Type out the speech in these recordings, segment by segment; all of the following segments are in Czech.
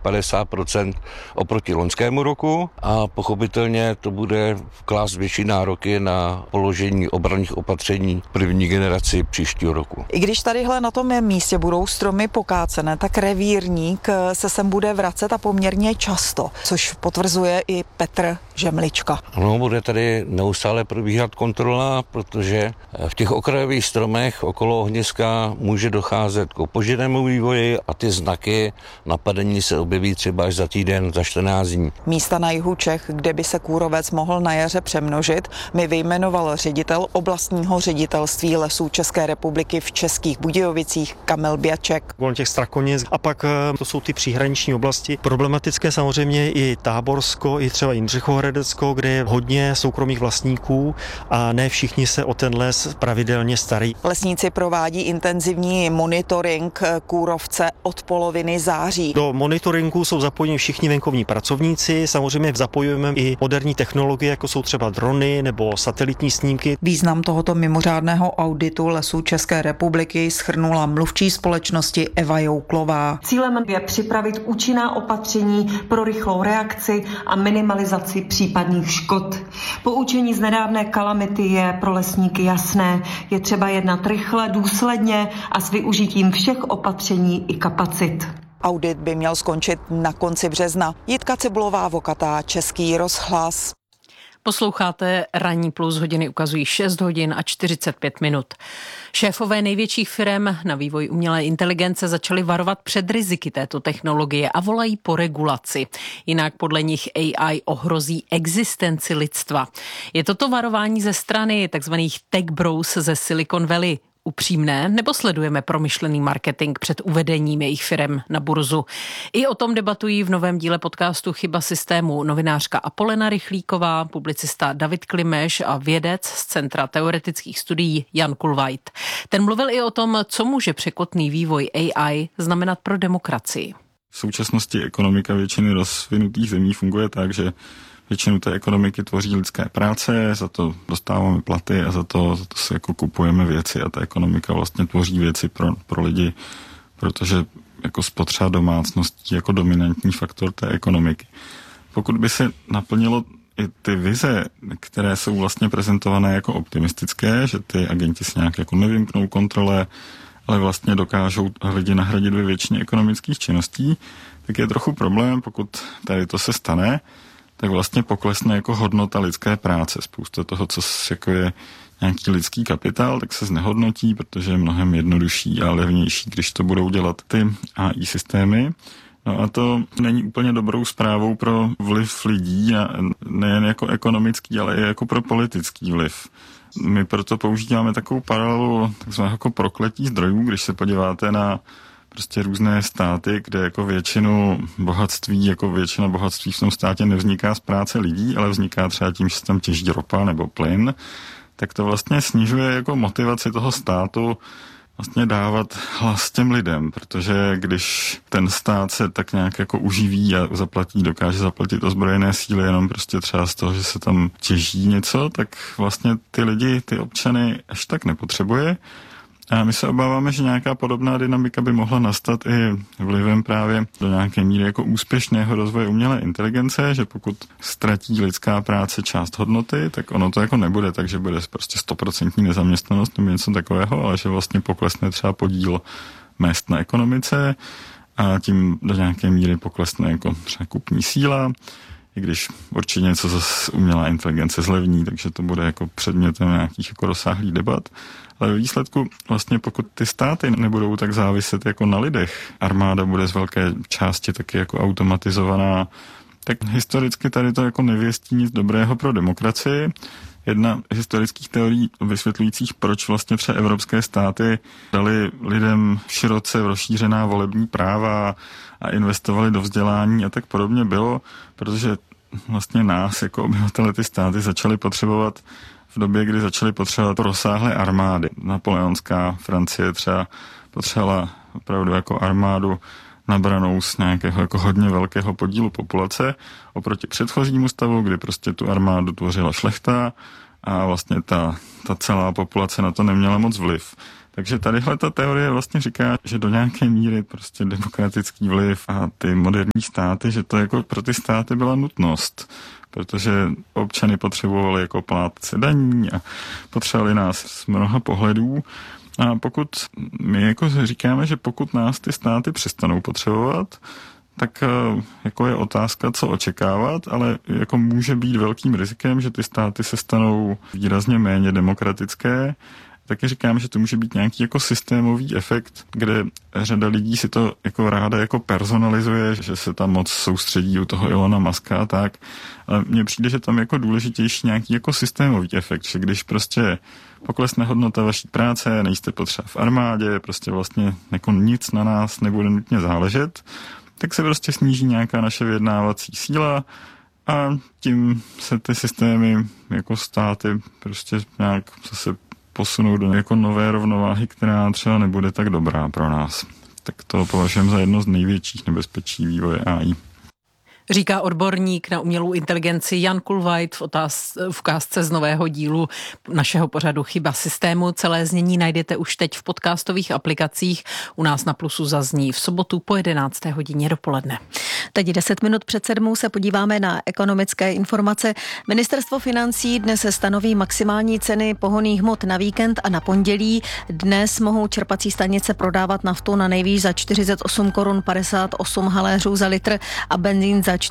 50% oproti loňskému roku a pochopitelně to bude klást větší nároky na položení obranných opatření první generaci příštího roku. I když tadyhle na tom místě budou stromy pokácené, tak revírník se sem bude vracet a poměrně často, což potvrzuje i Petr Žemlička. No, bude tady neustále probíhat kontrola, protože v těch okrajových stromech okolo ohniska může docházet k opožděnému vývoji a ty znaky napadení se objeví třeba až za týden, za 14 dní. Místa na jihu Čech, kde by se kůrovec mohl na jaře přemnožit, mi vyjmenoval ředitel oblastního ředitelství Lesů České republiky v Českých Budějovicích Kamil Běček. Kolem těch Strakonic a pak to jsou ty příhraniční oblasti. Problematické samozřejmě i Táborsko, i třeba Jindřichohradecko, kde je hodně soukromých vlastníků a ne všichni se o ten les pravidelně starají. Lesníci provádí intenzivní monitoring kůrovce od poloviny září. Do monitoringu jsou zapojeni všichni venkovní pracovníci, samozřejmě zapojujeme i moderní technologie, jako jsou třeba drony nebo satelitní snímky. Význam tohoto mimořádného auditu Lesů České republiky shrnula mluvčí společnosti Eva Jouklová. Cílem je připravit účinná opatření pro rychlou reakci a minimalizaci případných škod. Poučení z nedávné kalamity je pro lesníky jasné. Je třeba jednat rychle, důsledně a s využitím všech opatření i kapacit. Audit by měl skončit na konci března. Jitka Cibulová-Vokatá, Český rozhlas. Posloucháte Ranní plus, hodiny ukazují 6 hodin a 45 minut. Šéfové největších firem na vývoj umělé inteligence začali varovat před riziky této technologie a volají po regulaci. Jinak podle nich AI ohrozí existenci lidstva. Je toto varování ze strany tzv. Tech bros ze Silicon Valley upřímné, nebo sledujeme promyšlený marketing před uvedením jejich firem na burzu? I o tom debatují v novém díle podcastu Chyba systému novinářka Apolena Rychlíková, publicista David Klimeš a vědec z Centra teoretických studií Jan Kulvajt. Ten mluvil i o tom, co může překotný vývoj AI znamenat pro demokracii. V současnosti ekonomika většiny rozvinutých zemí funguje tak, že většinu té ekonomiky tvoří lidské práce, za to dostáváme platy a za to si jako kupujeme věci a ta ekonomika vlastně tvoří věci pro lidi, protože jako spotřeba domácností jako dominantní faktor té ekonomiky. Pokud by se naplnilo i ty vize, které jsou vlastně prezentované jako optimistické, že ty agenti se nějak jako nevymknou kontrole, ale vlastně dokážou lidi nahradit ve většině ekonomických činností, tak je trochu problém, pokud tady to se stane, tak vlastně poklesne jako hodnota lidské práce. Spousta toho, co jako je nějaký lidský kapitál, tak se znehodnotí, protože je mnohem jednodušší a levnější, když to budou dělat ty AI systémy. No a to není úplně dobrou zprávou pro vliv lidí a nejen jako ekonomický, ale i jako pro politický vliv. My proto používáme takovou paralelu takzvaného jako prokletí zdrojů, když se podíváte na prostě různé státy, kde jako většina bohatství v tom státě nevzniká z práce lidí, ale vzniká třeba tím, že se tam těží ropa nebo plyn, tak to vlastně snižuje jako motivaci toho státu vlastně dávat hlas těm lidem, protože když ten stát se tak nějak jako uživí a dokáže zaplatit ozbrojené síly jenom prostě třeba z toho, že se tam těží něco, tak vlastně ty lidi, ty občany až tak nepotřebuje. A my se obáváme, že nějaká podobná dynamika by mohla nastat i vlivem právě do nějaké míry jako úspěšného rozvoje umělé inteligence, že pokud ztratí lidská práce část hodnoty, tak ono to jako nebude, takže bude prostě 100% nezaměstnanost nebo něco takového, ale že vlastně poklesne třeba podíl mezd na ekonomice a tím do nějaké míry poklesne jako třeba kupní síla, i když určitě něco zase umělá inteligence zlevní, takže to bude jako předmětem nějakých jako rozsáhlých debat. Ale ve výsledku vlastně pokud ty státy nebudou tak záviset jako na lidech, armáda bude z velké části taky jako automatizovaná, tak historicky tady to jako nevěstí nic dobrého pro demokracii. Jedna historických teorií vysvětlujících, proč vlastně třeba evropské státy dali lidem široce rozšířená volební práva a investovali do vzdělání a tak podobně bylo, protože vlastně nás jako obyvatele ty státy začaly potřebovat v době, kdy začaly potřebovat rozsáhlé armády. Napoleonská Francie třeba potřebovala opravdu jako armádu nabranou z nějakého jako hodně velkého podílu populace oproti předchozímu stavu, kdy prostě tu armádu tvořila šlechta a vlastně ta celá populace na to neměla moc vliv. Takže tadyhle ta teorie vlastně říká, že do nějaké míry prostě demokratický vliv a ty moderní státy, že to jako pro ty státy byla nutnost, protože občany potřebovali jako plátce daní a potřebovali nás z mnoha pohledů. A pokud my jako říkáme, že pokud nás ty státy přestanou potřebovat, tak jako je otázka, co očekávat, ale jako může být velkým rizikem, že ty státy se stanou výrazně méně demokratické. Taky říkám, že to může být nějaký jako systémový efekt, kde řada lidí si to jako ráda jako personalizuje, že se tam moc soustředí u toho Ilona Muska a tak. Ale mně přijde, že tam jako důležitější nějaký jako systémový efekt, že když prostě poklesne hodnota vaší práce, nejste potřeba v armádě, prostě vlastně jako nic na nás nebude nutně záležet, tak se prostě sníží nějaká naše vyjednávací síla a tím se ty systémy jako státy prostě nějak zase posunou do jako nové rovnováhy, která třeba nebude tak dobrá pro nás. Tak to považujeme za jedno z největších nebezpečí vývoje AI. Říká odborník na umělou inteligenci Jan Kulveit v ukázce z nového dílu našeho pořadu Chyba systému. Celé znění najdete už teď v podcastových aplikacích. U nás na Plusu zazní v sobotu po 11. hodině dopoledne. Teď 10 minut před 7 se podíváme na ekonomické informace. Ministerstvo financí dnes stanoví maximální ceny pohonných hmot na víkend a na pondělí. Dnes mohou čerpací stanice prodávat naftu na nejvýš za 48 korun 58 haléřů za litr a benzín za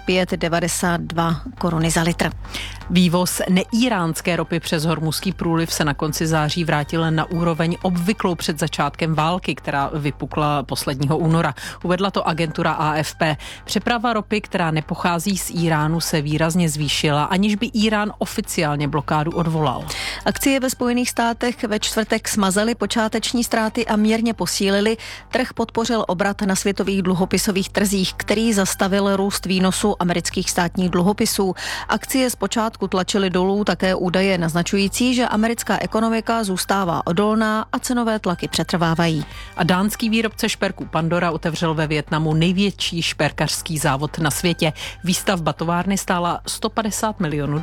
45,92 koruny za litr. Vývoz neíránské ropy přes Hormuzský průliv se na konci září vrátil na úroveň obvyklou před začátkem války, která vypukla posledního února. Uvedla to agentura AFP. Přeprava ropy, která nepochází z Íránu, se výrazně zvýšila, aniž by Írán oficiálně blokádu odvolal. Akcie ve Spojených státech ve čtvrtek smazaly počáteční ztráty a mírně posílily. Trh podpořil obrat na světových dluhopisových trzích, který zastavil růst výnosu amerických státních dluhopisů. Akcie zpočátku tlačily dolů také údaje naznačující, že americká ekonomika zůstává odolná a cenové tlaky přetrvávají. A dánský výrobce šperků Pandora otevřel ve Vietnamu největší šperkařský závod na světě. Výstavba továrny stála $150 milionů.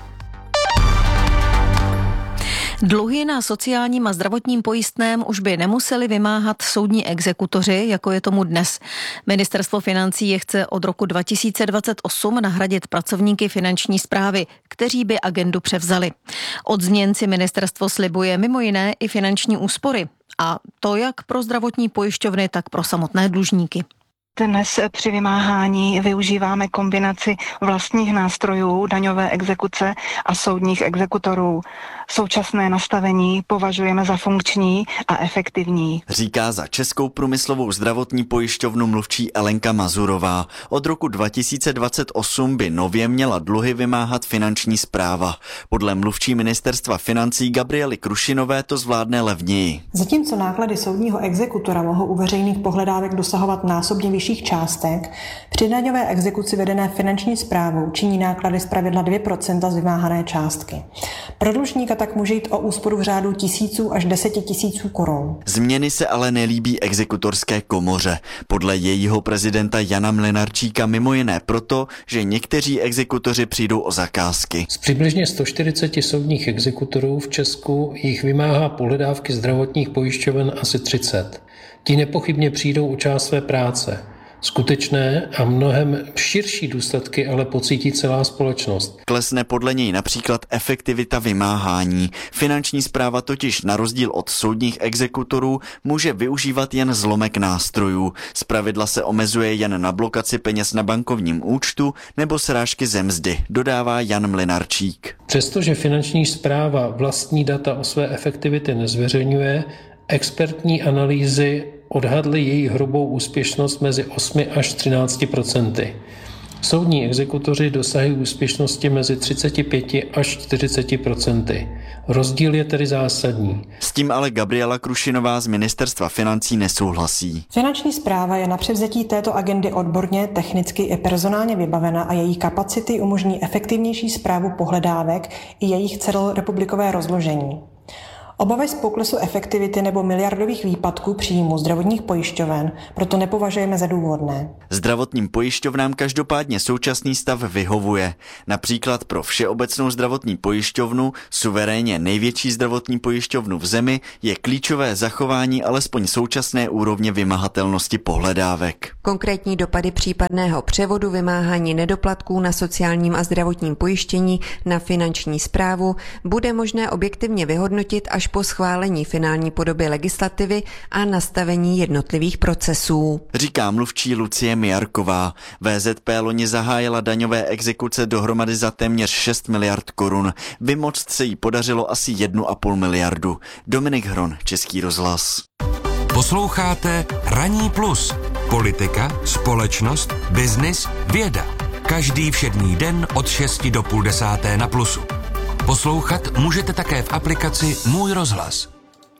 Dluhy na sociálním a zdravotním pojistném už by nemuseli vymáhat soudní exekutoři, jako je tomu dnes. Ministerstvo financí je chce od roku 2028 nahradit pracovníky finanční správy, kteří by agendu převzali. Od změn si ministerstvo slibuje mimo jiné i finanční úspory. A to jak pro zdravotní pojišťovny, tak pro samotné dlužníky. Dnes při vymáhání využíváme kombinaci vlastních nástrojů, daňové exekuce a soudních exekutorů. Současné nastavení považujeme za funkční a efektivní. Říká za Českou průmyslovou zdravotní pojišťovnu mluvčí Elenka Mazurová. Od roku 2028 by nově měla dluhy vymáhat finanční správa. Podle mluvčí ministerstva financí Gabriely Krušinové to zvládne levněji. Zatímco náklady soudního exekutora mohou u veřejných pohledávek dosahovat násobně vyšších částek, při daňové exekuci vedené finanční správou činí náklady zpravidla 2% z vymáhané částky. Pro dlužníka tak může jít o úsporu v řádu tisíců až 10 000 korun. Změny se ale nelíbí exekutorské komoře. Podle jejího prezidenta Jana Mlynarčíka mimo jiné proto, že někteří exekutoři přijdou o zakázky. Z přibližně 140 soudních exekutorů v Česku jich vymáhá pohledávky zdravotních pojišťoven asi 30. Ti nepochybně přijdou o část své práce. Skutečné a mnohem širší důsledky ale pocítí celá společnost. Klesne podle něj například efektivita vymáhání. Finanční správa totiž na rozdíl od soudních exekutorů může využívat jen zlomek nástrojů. Zpravidla se omezuje jen na blokaci peněz na bankovním účtu nebo srážky ze mzdy, dodává Jan Mlynarčík. Přestože finanční správa vlastní data o své efektivitě nezveřejňuje, expertní analýzy odhadly její hrubou úspěšnost mezi 8 až 13%. Soudní exekutoři dosahují úspěšnosti mezi 35 až 40%. Rozdíl je tedy zásadní. S tím ale Gabriela Krušinová z ministerstva financí nesouhlasí. Finanční správa je na převzetí této agendy odborně, technicky i personálně vybavena a její kapacity umožní efektivnější správu pohledávek i jejich celorepublikové rozložení. Obavy z poklesu efektivity nebo miliardových výpadků příjmů zdravotních pojišťoven proto nepovažujeme za důvodné. Zdravotním pojišťovnám každopádně současný stav vyhovuje. Například pro Všeobecnou zdravotní pojišťovnu, suverénně největší zdravotní pojišťovnu v zemi, je klíčové zachování alespoň současné úrovně vymahatelnosti pohledávek. Konkrétní dopady případného převodu vymáhání nedoplatků na sociálním a zdravotním pojištění na finanční správu bude možné objektivně vyhodnotit až po schválení finální podoby legislativy a nastavení jednotlivých procesů. Říká mluvčí Lucie Mijarková. VZP loni zahájila daňové exekuce dohromady za téměř 6 miliard korun. Vymoct se jí podařilo asi 1,5 miliardu. Dominik Hron, Český rozhlas. Posloucháte Ranní plus. Politika, společnost, biznis, věda. Každý všední den od 6 do 9:30 na Plusu. Poslouchat můžete také v aplikaci Můj rozhlas.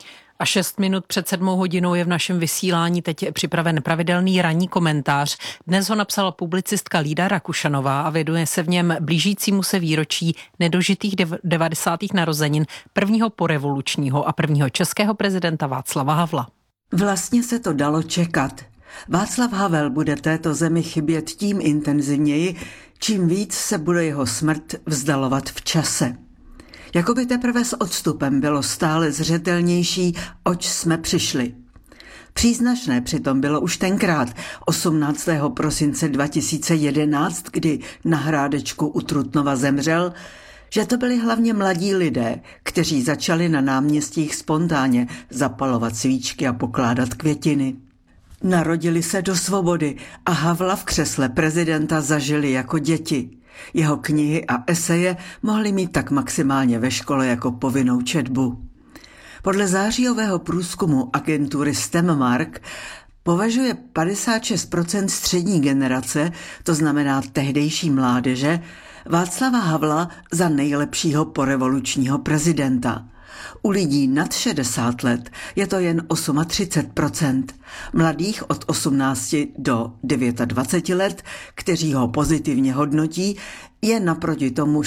A 6 minut před 7 hodinou je v našem vysílání teď připraven pravidelný ranní komentář. Dnes ho napsala publicistka Lída Rakušanová a věnuje se v něm blížícímu se výročí nedožitých 90. narozenin prvního porevolučního a prvního českého prezidenta Václava Havla. Vlastně se to dalo čekat. Václav Havel bude této zemi chybět tím intenzivněji, čím víc se bude jeho smrt vzdalovat v čase. Jakoby teprve s odstupem bylo stále zřetelnější, oč jsme přišli. Příznačné přitom bylo už tenkrát, 18. prosince 2011, kdy na Hrádečku u Trutnova zemřel, že to byli hlavně mladí lidé, kteří začali na náměstích spontánně zapalovat svíčky a pokládat květiny. Narodili se do svobody a Havla v křesle prezidenta zažili jako děti. Jeho knihy a eseje mohli mít tak maximálně ve škole jako povinnou četbu. Podle zářijového průzkumu agentury STEMmark považuje 56% střední generace, to znamená tehdejší mládeže, Václava Havla za nejlepšího porevolučního prezidenta. U lidí nad 60 let je to jen 38%, mladých od 18 do 29 let, kteří ho pozitivně hodnotí, je naproti tomu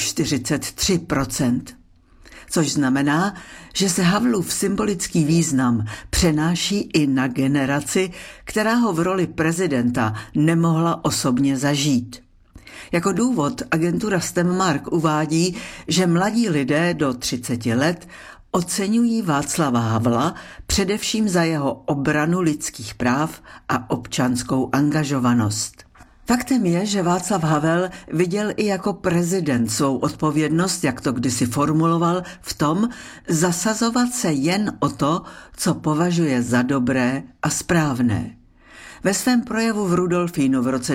43%. Což znamená, že se Havlův symbolický význam přenáší i na generaci, která ho v roli prezidenta nemohla osobně zažít. Jako důvod agentura STEMmark uvádí, že mladí lidé do 30 let oceňují Václava Havla především za jeho obranu lidských práv a občanskou angažovanost. Faktem je, že Václav Havel viděl i jako prezident svou odpovědnost, jak to kdysi formuloval, v tom zasazovat se jen o to, co považuje za dobré a správné. Ve svém projevu v Rudolfínu v roce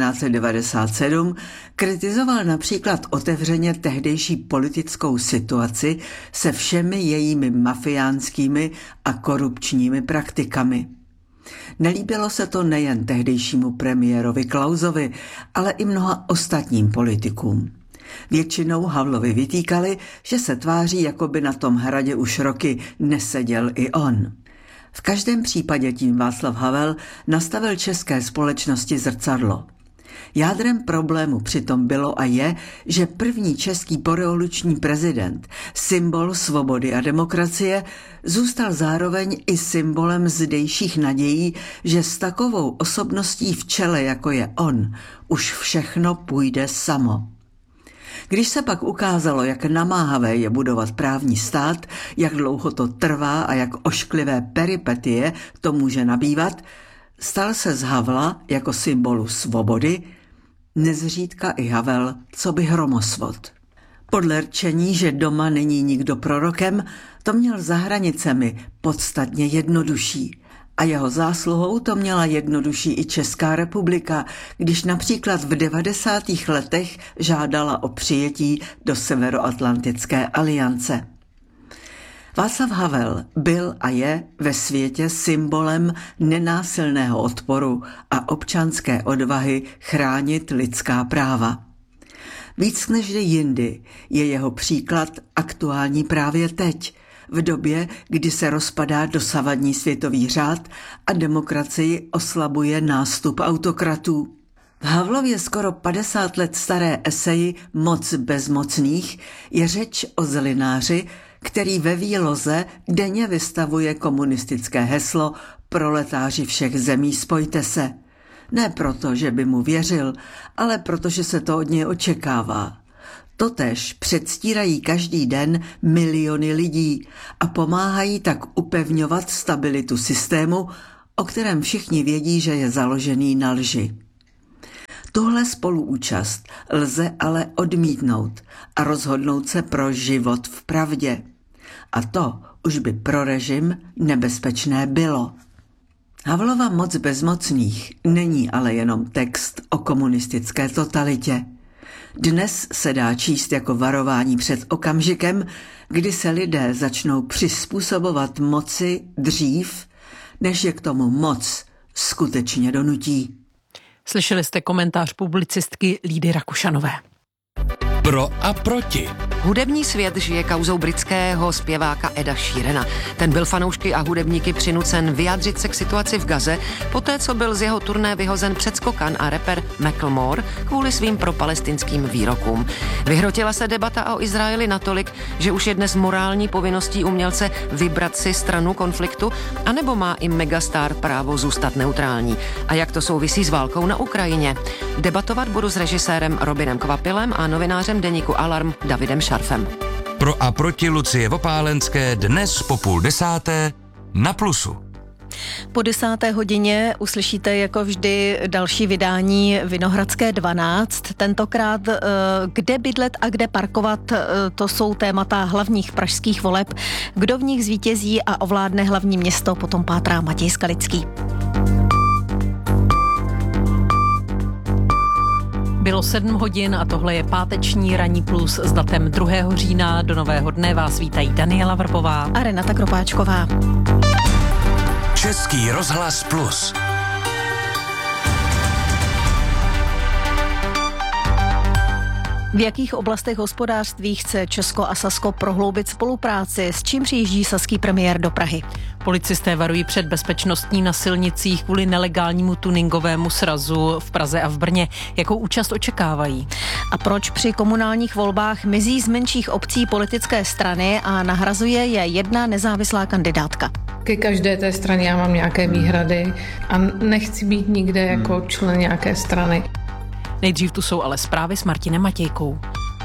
1997 kritizoval například otevřeně tehdejší politickou situaci se všemi jejími mafiánskými a korupčními praktikami. Nelíbilo se to nejen tehdejšímu premiérovi Klausovi, ale i mnoha ostatním politikům. Většinou Havlovi vytýkali, že se tváří, jako by na tom hradě už roky neseděl i on. V každém případě tím Václav Havel nastavil české společnosti zrcadlo. Jádrem problému přitom bylo a je, že první český porevoluční prezident, symbol svobody a demokracie, zůstal zároveň i symbolem zdejších nadějí, že s takovou osobností v čele, jako je on, už všechno půjde samo. Když se pak ukázalo, jak namáhavé je budovat právní stát, jak dlouho to trvá a jak ošklivé peripetie to může nabývat, stal se z Havla jako symbolu svobody nezřídka i Havel coby hromosvod. Podle rčení, že doma není nikdo prorokem, to měl za hranicemi podstatně jednodušší. A jeho zásluhou to měla jednodušší i Česká republika, když například v 90. letech žádala o přijetí do Severoatlantické aliance. Václav Havel byl a je ve světě symbolem nenásilného odporu a občanské odvahy chránit lidská práva. Víc než jindy je jeho příklad aktuální právě teď, v době, kdy se rozpadá dosavadní světový řád a demokracii oslabuje nástup autokratů. V Havlově skoro 50 let staré eseji Moc bezmocných je řeč o zelináři, který ve výloze denně vystavuje komunistické heslo Proletáři všech zemí, spojte se. Ne proto, že by mu věřil, ale protože se to od něj očekává. Totéž předstírají každý den miliony lidí a pomáhají tak upevňovat stabilitu systému, o kterém všichni vědí, že je založený na lži. Tuhle spoluúčast lze ale odmítnout a rozhodnout se pro život v pravdě. A to už by pro režim nebezpečné bylo. Havlova Moc bezmocných není ale jenom text o komunistické totalitě. Dnes se dá číst jako varování před okamžikem, kdy se lidé začnou přizpůsobovat moci dřív, než je k tomu moc skutečně donutí. Slyšeli jste komentář publicistky Lídy Rakušanové. Pro a proti. Hudební svět žije kauzou britského zpěváka Eda Sheerana. Ten byl fanoušky a hudebníky přinucen vyjádřit se k situaci v Gaze, poté co byl z jeho turné vyhozen předskokan a rapper Macklemore kvůli svým propalestinským výrokům. Vyhrotila se debata o Izraeli natolik, že už je dnes morální povinností umělce vybrat si stranu konfliktu, anebo má i megastar právo zůstat neutrální. A jak to souvisí s válkou na Ukrajině? Debatovat budu s režisérem Robinem Kvapilem a novinářem deníku Alarm Davidem Šarfem. Pro a proti Lucie Vopálenské dnes po 9:30 na Plusu. Po 10. hodině uslyšíte jako vždy další vydání Vinohradské 12. Tentokrát kde bydlet a kde parkovat, to jsou témata hlavních pražských voleb. Kdo v nich zvítězí a ovládne hlavní město, potom pátrá Matěj Skalický. Bylo 7 hodin a tohle je páteční ranní plus s datem 2. října. Do nového dne vás vítají Daniela Vrbová a Renata Kropáčková. Český rozhlas Plus. V jakých oblastech hospodářství chce Česko a Sasko prohloubit spolupráci? S čím přijíždí saský premiér do Prahy? Policisté varují před bezpečností na silnicích kvůli nelegálnímu tuningovému srazu v Praze a v Brně. Jakou účast očekávají? A proč při komunálních volbách mizí z menších obcí politické strany a nahrazuje je jedna nezávislá kandidátka? Ke každé té straně já mám nějaké výhrady a nechci být nikde jako člen nějaké strany. Nejdřív tu jsou ale zprávy s Martinem Matějkou.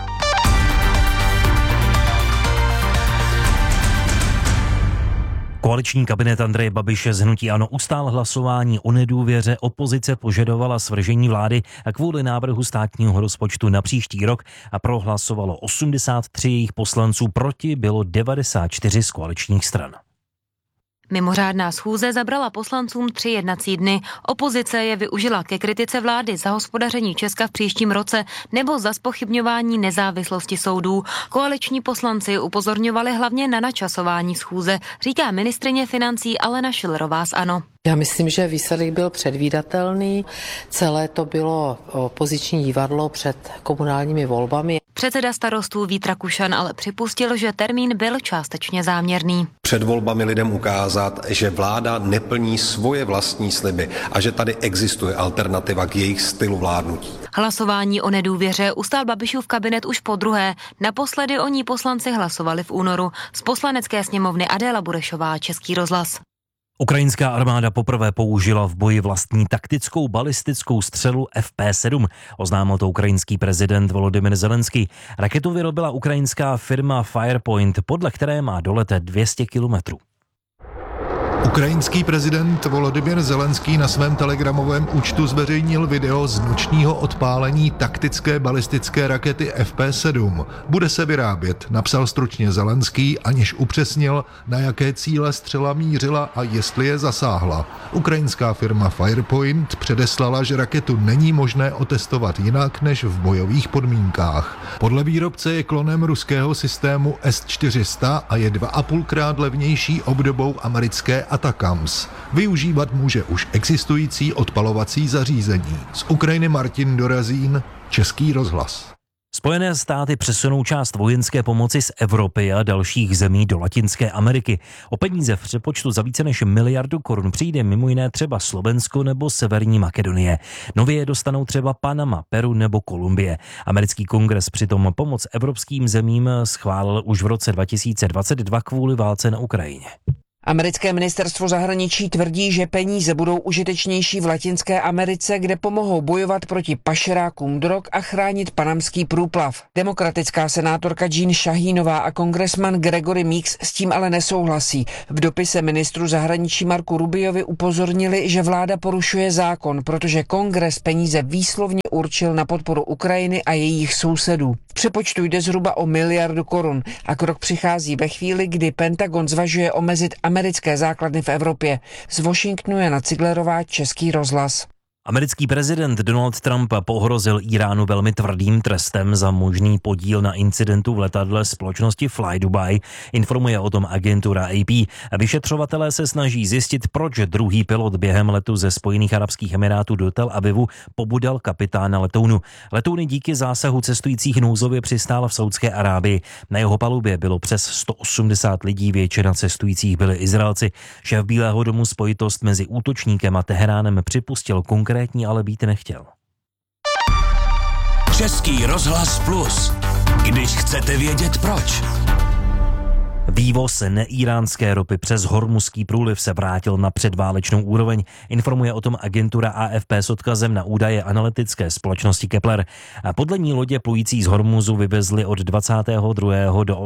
Koaliční kabinet Andreje Babiše z hnutí ANO ustál hlasování o nedůvěře, opozice požadovala svržení vlády a kvůli návrhu státního rozpočtu na příští rok a prohlasovalo 83 jejich poslanců, proti bylo 94 z koaličních stran. Mimořádná schůze zabrala poslancům 3 jednací dny. Opozice je využila ke kritice vlády za hospodaření Česka v příštím roce nebo za zpochybňování nezávislosti soudů. Koaliční poslanci upozorňovali hlavně na načasování schůze, říká ministryně financí Alena Schillerová z ANO. Já myslím, že výsledek byl předvídatelný. Celé to bylo opoziční divadlo před komunálními volbami. Předseda Starostů Vít Rakušan ale připustil, že termín byl částečně záměrný. Před volbami lidem ukázat, že vláda neplní svoje vlastní sliby a že tady existuje alternativa k jejich stylu vládnutí. Hlasování o nedůvěře ustál Babišův kabinet už podruhé. Naposledy o ní poslanci hlasovali v únoru. Z Poslanecké sněmovny Adéla Burešová, Český rozhlas. Ukrajinská armáda poprvé použila v boji vlastní taktickou balistickou střelu FP7, oznámil to ukrajinský prezident Volodymyr Zelenský. Raketu vyrobila ukrajinská firma Firepoint, podle které má doletět 200 kilometrů. Ukrajinský prezident Volodymyr Zelenský na svém telegramovém účtu zveřejnil video z nočního odpálení taktické balistické rakety FP7. Bude se vyrábět, napsal stručně Zelenský, aniž upřesnil, na jaké cíle střela mířila a jestli je zasáhla. Ukrajinská firma Firepoint předeslala, že raketu není možné otestovat jinak než v bojových podmínkách. Podle výrobce je klonem ruského systému S-400 a je 2,5krát levnější obdobou americké Atacams. Využívat může už existující odpalovací zařízení. Z Ukrajiny Martin Dorazín, Český rozhlas. Spojené státy přesunou část vojenské pomoci z Evropy a dalších zemí do Latinské Ameriky. O peníze v přepočtu za více než 1 miliardu korun přijde mimo jiné třeba Slovensko nebo Severní Makedonie. Nově je dostanou třeba Panama, Peru nebo Kolumbie. Americký kongres přitom pomoc evropským zemím schválil už v roce 2022 kvůli válce na Ukrajině. Americké ministerstvo zahraničí tvrdí, že peníze budou užitečnější v Latinské Americe, kde pomohou bojovat proti pašerákům drog a chránit panamský průplav. Demokratická senátorka Jean Shahinová a kongresman Gregory Meeks s tím ale nesouhlasí. V dopise ministru zahraničí Marku Rubiovi upozornili, že vláda porušuje zákon, protože kongres peníze výslovně určil na podporu Ukrajiny a jejich sousedů. V přepočtu jde zhruba o 1 miliardu korun a krok přichází ve chvíli, kdy Pentagon zvažuje omezit americké základny v Evropě. Z Washingtonu Jana Ciglerová, Český rozhlas. Americký prezident Donald Trump pohrozil Iránu velmi tvrdým trestem za možný podíl na incidentu v letadle společnosti Fly Dubai, informuje o tom agentura AP. Vyšetřovatelé se snaží zjistit, proč druhý pilot během letu ze Spojených arabských emirátů do Tel Avivu pobudal kapitána letounu. Letoun díky zásahu cestujících nouzově přistál v Saudské Arábii. Na jeho palubě bylo přes 180 lidí, většina cestujících byli Izraelci. Šéf Bílého domu spojitost mezi útočníkem a Teheránem připustil konkrétní, ale být nechtěl. Český rozhlas Plus. Když chcete vědět proč. Vývoz neíránské ropy přes Hormuzský průliv se vrátil na předválečnou úroveň, informuje o tom agentura AFP s odkazem na údaje analytické společnosti Kepler. Podle ní lodě plující z Hormuzu vyvezly od 22. do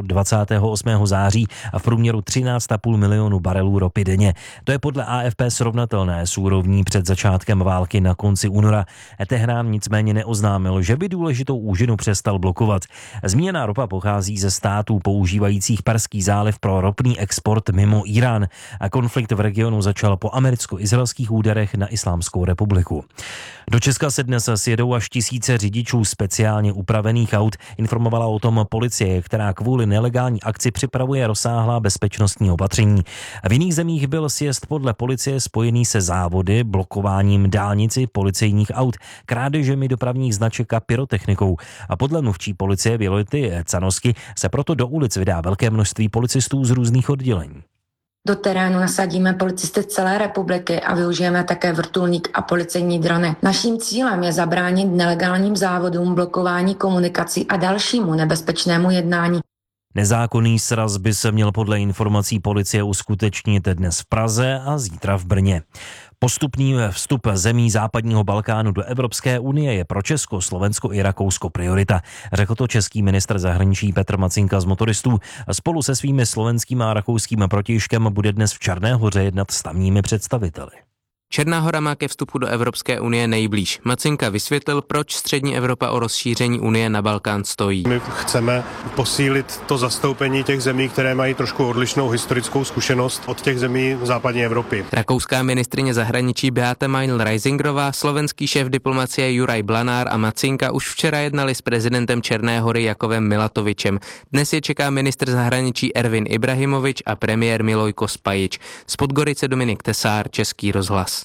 28. září a v průměru 13,5 milionu barelů ropy denně. To je podle AFP srovnatelné s úrovní před začátkem války na konci února. Teherán nicméně neoznámil, že by důležitou úžinu přestal blokovat. Zmíněná ropa pochází ze států používajících Perský záliv pro ropný export mimo Irán a konflikt v regionu začal po americko-izraelských úderech na Islámskou republiku. Do Česka se dnes sjedou až tisíce řidičů speciálně upravených aut, informovala o tom policie, která kvůli nelegální akci připravuje rozsáhlá bezpečnostní opatření. V jiných zemích byl sjezd podle policie spojený se závody, blokováním dálnici policejních aut, krádežemi dopravních značek a pyrotechnikou. A podle mluvčí policie Violety Canosky se proto do ulic vydá velké množství policistů z různých oddělení. Do terénu nasadíme policisty z celé republiky a využijeme také vrtulník a policejní drony. Naším cílem je zabránit nelegálním závodům, blokování komunikací a dalšímu nebezpečnému jednání. Nezákonný sraz by se měl podle informací policie uskutečnit dnes v Praze a zítra v Brně. Postupný vstup zemí západního Balkánu do Evropské unie je pro Česko, Slovensko i Rakousko priorita, řekl to český ministr zahraničí Petr Macinka z Motoristů. Spolu se svými slovenským a rakouským protějškem bude dnes v Černé Hoře jednat s tamními představiteli. Černá Hora má ke vstupu do Evropské unie nejblíž. Macinka vysvětlil, proč střední Evropa o rozšíření unie na Balkán stojí. My chceme posílit to zastoupení těch zemí, které mají trošku odlišnou historickou zkušenost od těch zemí západní Evropy. Rakouská ministryně zahraničí Beate Meinl-Reisingerová, slovenský šéf diplomacie Juraj Blanár a Macinka už včera jednali s prezidentem Černé Hory Jakovem Milatovičem. Dnes je čeká ministr zahraničí Ervin Ibrahimovič a premiér Milojko Spajič. Z Podgorice Dominik Tesár, Český rozhlas.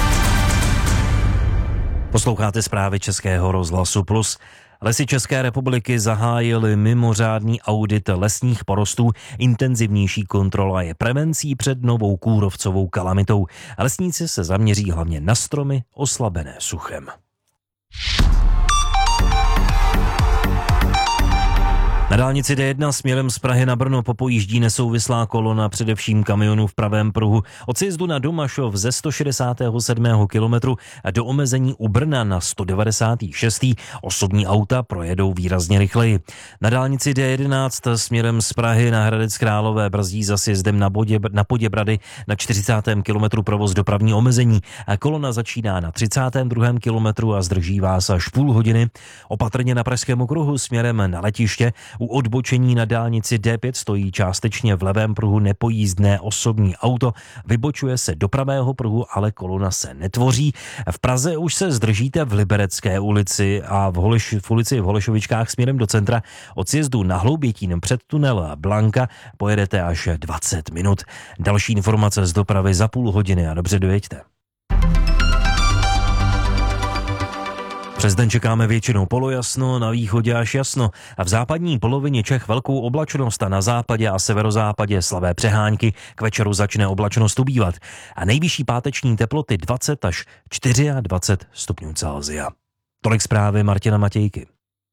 Posloucháte zprávy Českého rozhlasu Plus. Lesy České republiky zahájily mimořádný audit lesních porostů. Intenzivnější kontrola je prevencí před novou kůrovcovou kalamitou. Lesníci se zaměří hlavně na stromy oslabené suchem. Na dálnici D1 směrem z Prahy na Brno popojíždí nesouvislá kolona především kamionů v pravém pruhu. Od sjezdu na Domašov ze 167. kilometru do omezení u Brna na 196. osobní auta projedou výrazně rychleji. Na dálnici D11 směrem z Prahy na Hradec Králové brzdí za sjezdem na Poděbrady na 40. kilometru provoz dopravní omezení. Kolona začíná na 32. kilometru a zdrží vás až půl hodiny. Opatrně na Pražském okruhu směrem na letiště. U odbočení na dálnici D5 stojí částečně v levém pruhu nepojízdné osobní auto, vybočuje se do pravého pruhu, ale kolona se netvoří. V Praze už se zdržíte v Liberecké ulici a v ulici v Holešovičkách směrem do centra. Od sjezdu na Hloubětín před tunel Blanka pojedete až 20 minut. Další informace z dopravy za půl hodiny a dobře dojeďte. Přes den čekáme většinou polojasno, na východě až jasno a v západní polovině Čech velkou oblačnost a na západě a severozápadě slabé přehánky. K večeru začne oblačnost ubývat a nejvyšší páteční teploty 20 až 24 stupňů Celsia. Tolik zprávy Martina Matějky.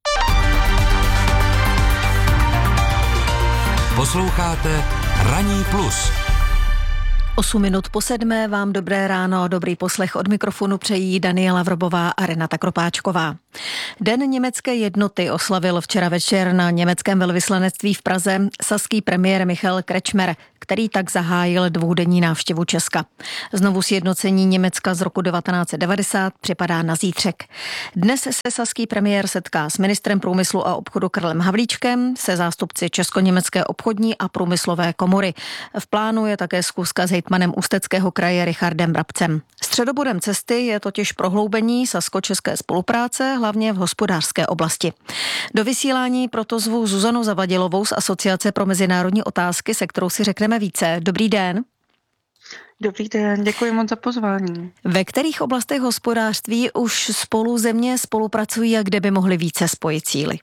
Posloucháte Ranní plus. 8 minut po 7 vám dobré ráno, dobrý poslech od mikrofonu přejí Daniela Vrbová a Renata Kropáčková. Den německé jednoty oslavil včera večer na německém velvyslanectví v Praze saský premiér Michael Kretschmer, který tak zahájil dvoudenní návštěvu Česka. Znovu sjednocení Německa z roku 1990 připadá na zítřek. Dnes se saský premiér setká s ministrem průmyslu a obchodu Karlem Havlíčkem, se zástupci Česko-německé obchodní a průmyslové komory. V plánu je také schůzka s hejtmanem Ústeckého kraje Richardem Brabcem. Středobodem cesty je totiž prohloubení sasko-české spolupráce, hlavně v hospodářské oblasti. Do vysílání proto zvu Zuzanu Zavadilovou z Asociace pro mezinárodní otázky, se kterou si řekneme více. Dobrý den. Dobrý den, děkuji moc za pozvání. Ve kterých oblastech hospodářství už spolu země spolupracují a kde by mohly více spojit síly?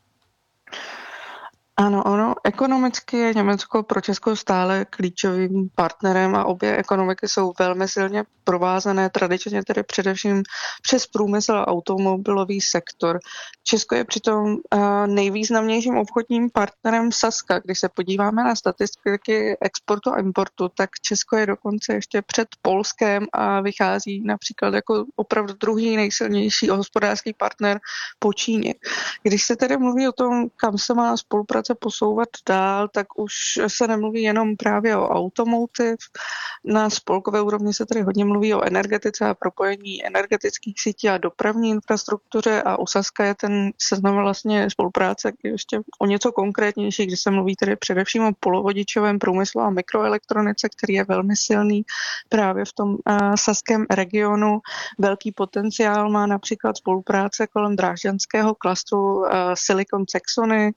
Ano, ekonomicky je Německo pro Česko stále klíčovým partnerem a obě ekonomiky jsou velmi silně provázané, tradičně tedy především přes průmysl a automobilový sektor. Česko je přitom nejvýznamnějším obchodním partnerem Saska. Když se podíváme na statistiky exportu a importu, tak Česko je dokonce ještě před Polskem a vychází například jako opravdu druhý nejsilnější hospodářský partner po Číně. Když se tedy mluví o tom, kam se má spolupráce posouvat dál, tak už se nemluví jenom právě o automotive. Na spolkové úrovni se tady hodně mluví o energetice a propojení energetických sítí a dopravní infrastruktuře a u Saska je ten seznam vlastně spolupráce ještě o něco konkrétnější, když se mluví tedy především o polovodičovém průmyslu a mikroelektronice, který je velmi silný právě v tom saském regionu. Velký potenciál má například spolupráce kolem drážďanského klastru Silicon Saxony,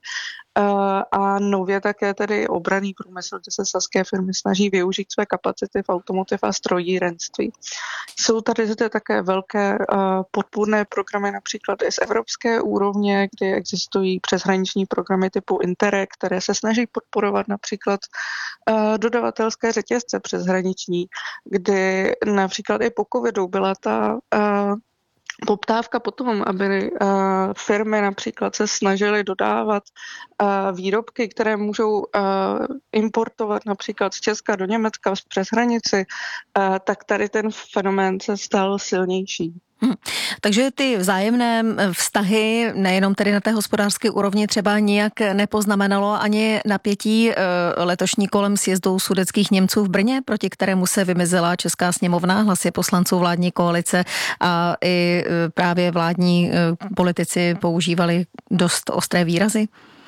a nově také tedy obranný průmysl, kde se saské firmy snaží využít své kapacity v automotiv a strojírenství. Jsou tady zde také velké podpůrné programy například i z evropské úrovně, kdy existují přeshraniční programy typu Interreg, které se snaží podporovat například dodavatelské řetězce přeshraniční, kdy například i po covidu byla ta poptávka potom, aby firmy například se snažily dodávat výrobky, které můžou importovat například z Česka do Německa přes hranici, tak tady ten fenomén se stal silnější. Takže ty vzájemné vztahy, nejenom tedy na té hospodářské úrovni, třeba nijak nepoznamenalo ani napětí letošní kolem sjezdu sudetských Němců v Brně, proti kterému se vymezila Česká sněmovna, hlasy poslanců vládní koalice a i právě vládní politici používali dost ostré výrazy?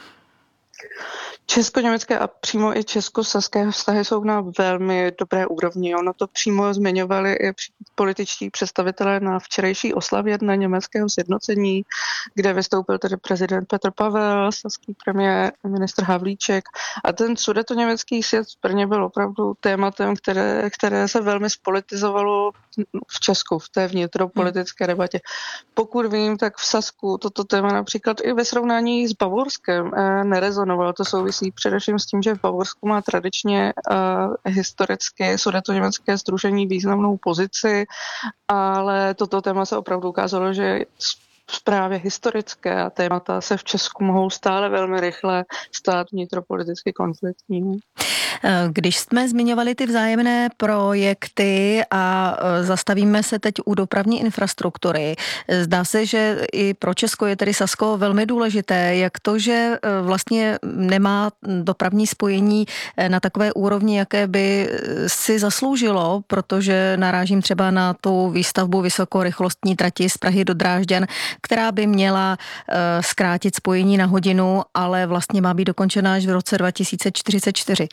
Česko-německé a přímo i česko-saské vztahy jsou na velmi dobré úrovni. Ono to přímo zmiňovali i političtí představitelé na včerejší oslavě Dne německého sjednocení, kde vystoupil tedy prezident Petr Pavel, saský premiér, ministr Havlíček. A ten sudetoněmecký sjezd v Brně byl opravdu tématem, které se velmi spolitizovalo v Česku, v té vnitropolitické debatě. Pokud vím, tak v Sasku toto téma například i ve srovnání s Bavorskem nerezonovalo. To souvisí především s tím, že v Bavorsku má tradičně historicky sudetoněmecké sdružení významnou pozici, ale toto téma se opravdu ukázalo, že právě historické témata se v Česku mohou stále velmi rychle stát vnitropoliticky konfliktními. Když jsme zmiňovali ty vzájemné projekty a zastavíme se teď u dopravní infrastruktury, zdá se, že i pro Česko je tedy Sasko velmi důležité. Jak to, že vlastně nemá dopravní spojení na takové úrovni, jaké by si zasloužilo, protože narážím třeba na tu výstavbu vysokorychlostní trati z Prahy do Drážďan, která by měla zkrátit spojení na hodinu, ale vlastně má být dokončena až v roce 2044.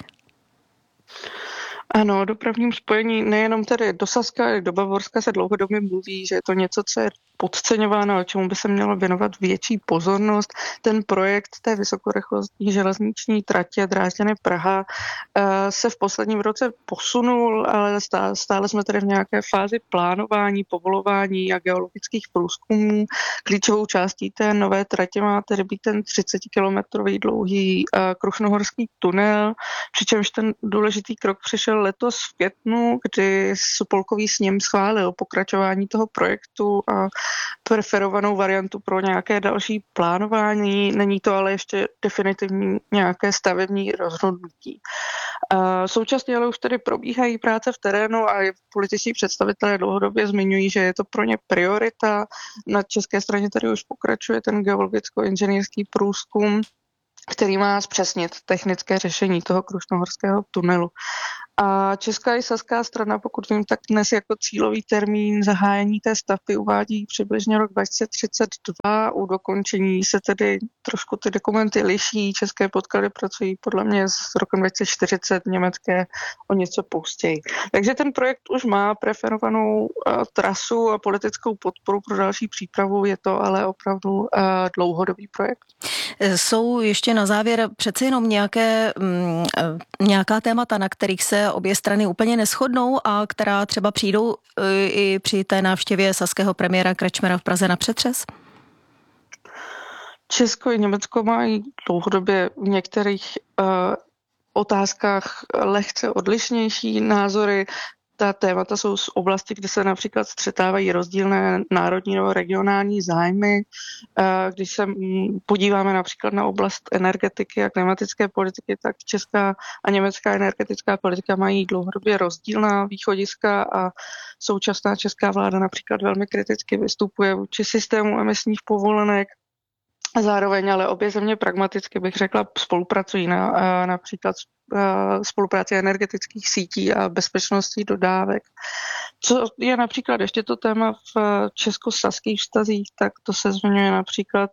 Ano, o dopravním spojení nejenom tedy do Saska, ale do Bavorska se dlouhodobě mluví, že je to něco, co je podceňováno a čemu by se mělo věnovat větší pozornost. Ten projekt té vysokorychlostní železniční tratě Drážďany Praha se v posledním roce posunul, ale stále jsme tady v nějaké fázi plánování, povolování a geologických průzkumů. Klíčovou částí té nové tratě má tedy být ten 30-kilometrový dlouhý krušnohorský tunel, přičemž ten důležitý krok přišel letos v květnu, kdy spolkový sněm schválil pokračování toho projektu a preferovanou variantu pro nějaké další plánování. Není to ale ještě definitivní nějaké stavební rozhodnutí. Současně ale už tedy probíhají práce v terénu a političtí představitelé dlouhodobě zmiňují, že je to pro ně priorita. Na české straně tady už pokračuje ten geologicko-inženýrský průzkum, který má zpřesnit technické řešení toho krušnohorského tunelu. A česká i saská strana, pokud vím, tak dnes jako cílový termín zahájení té stavby uvádí přibližně rok 2032. U dokončení se tedy trošku ty dokumenty liší. České podklady pracují podle mě s rokem 2040, německé o něco později. Takže ten projekt už má preferovanou trasu a politickou podporu pro další přípravu. Je to ale opravdu dlouhodobý projekt. Jsou ještě na závěr přece jenom nějaká témata, na kterých se obě strany úplně neshodnou a která třeba přijdou i při té návštěvě saského premiéra Kretschmera v Praze na přetřes? Česko i Německo mají dlouhodobě v některých otázkách lehce odlišnější názory. Ta témata jsou z oblasti, kde se například střetávají rozdílné národní nebo regionální zájmy. Když se podíváme například na oblast energetiky a klimatické politiky, tak česká a německá energetická politika mají dlouhodobě rozdílná východiska a současná česká vláda například velmi kriticky vystupuje vůči systému emisních povolenek. Zároveň ale obě země pragmaticky, bych řekla, spolupracují na například spolupráci energetických sítí a bezpečnosti dodávek. Co je například ještě to téma v česko-saských vztazích, tak to se zmiňuje například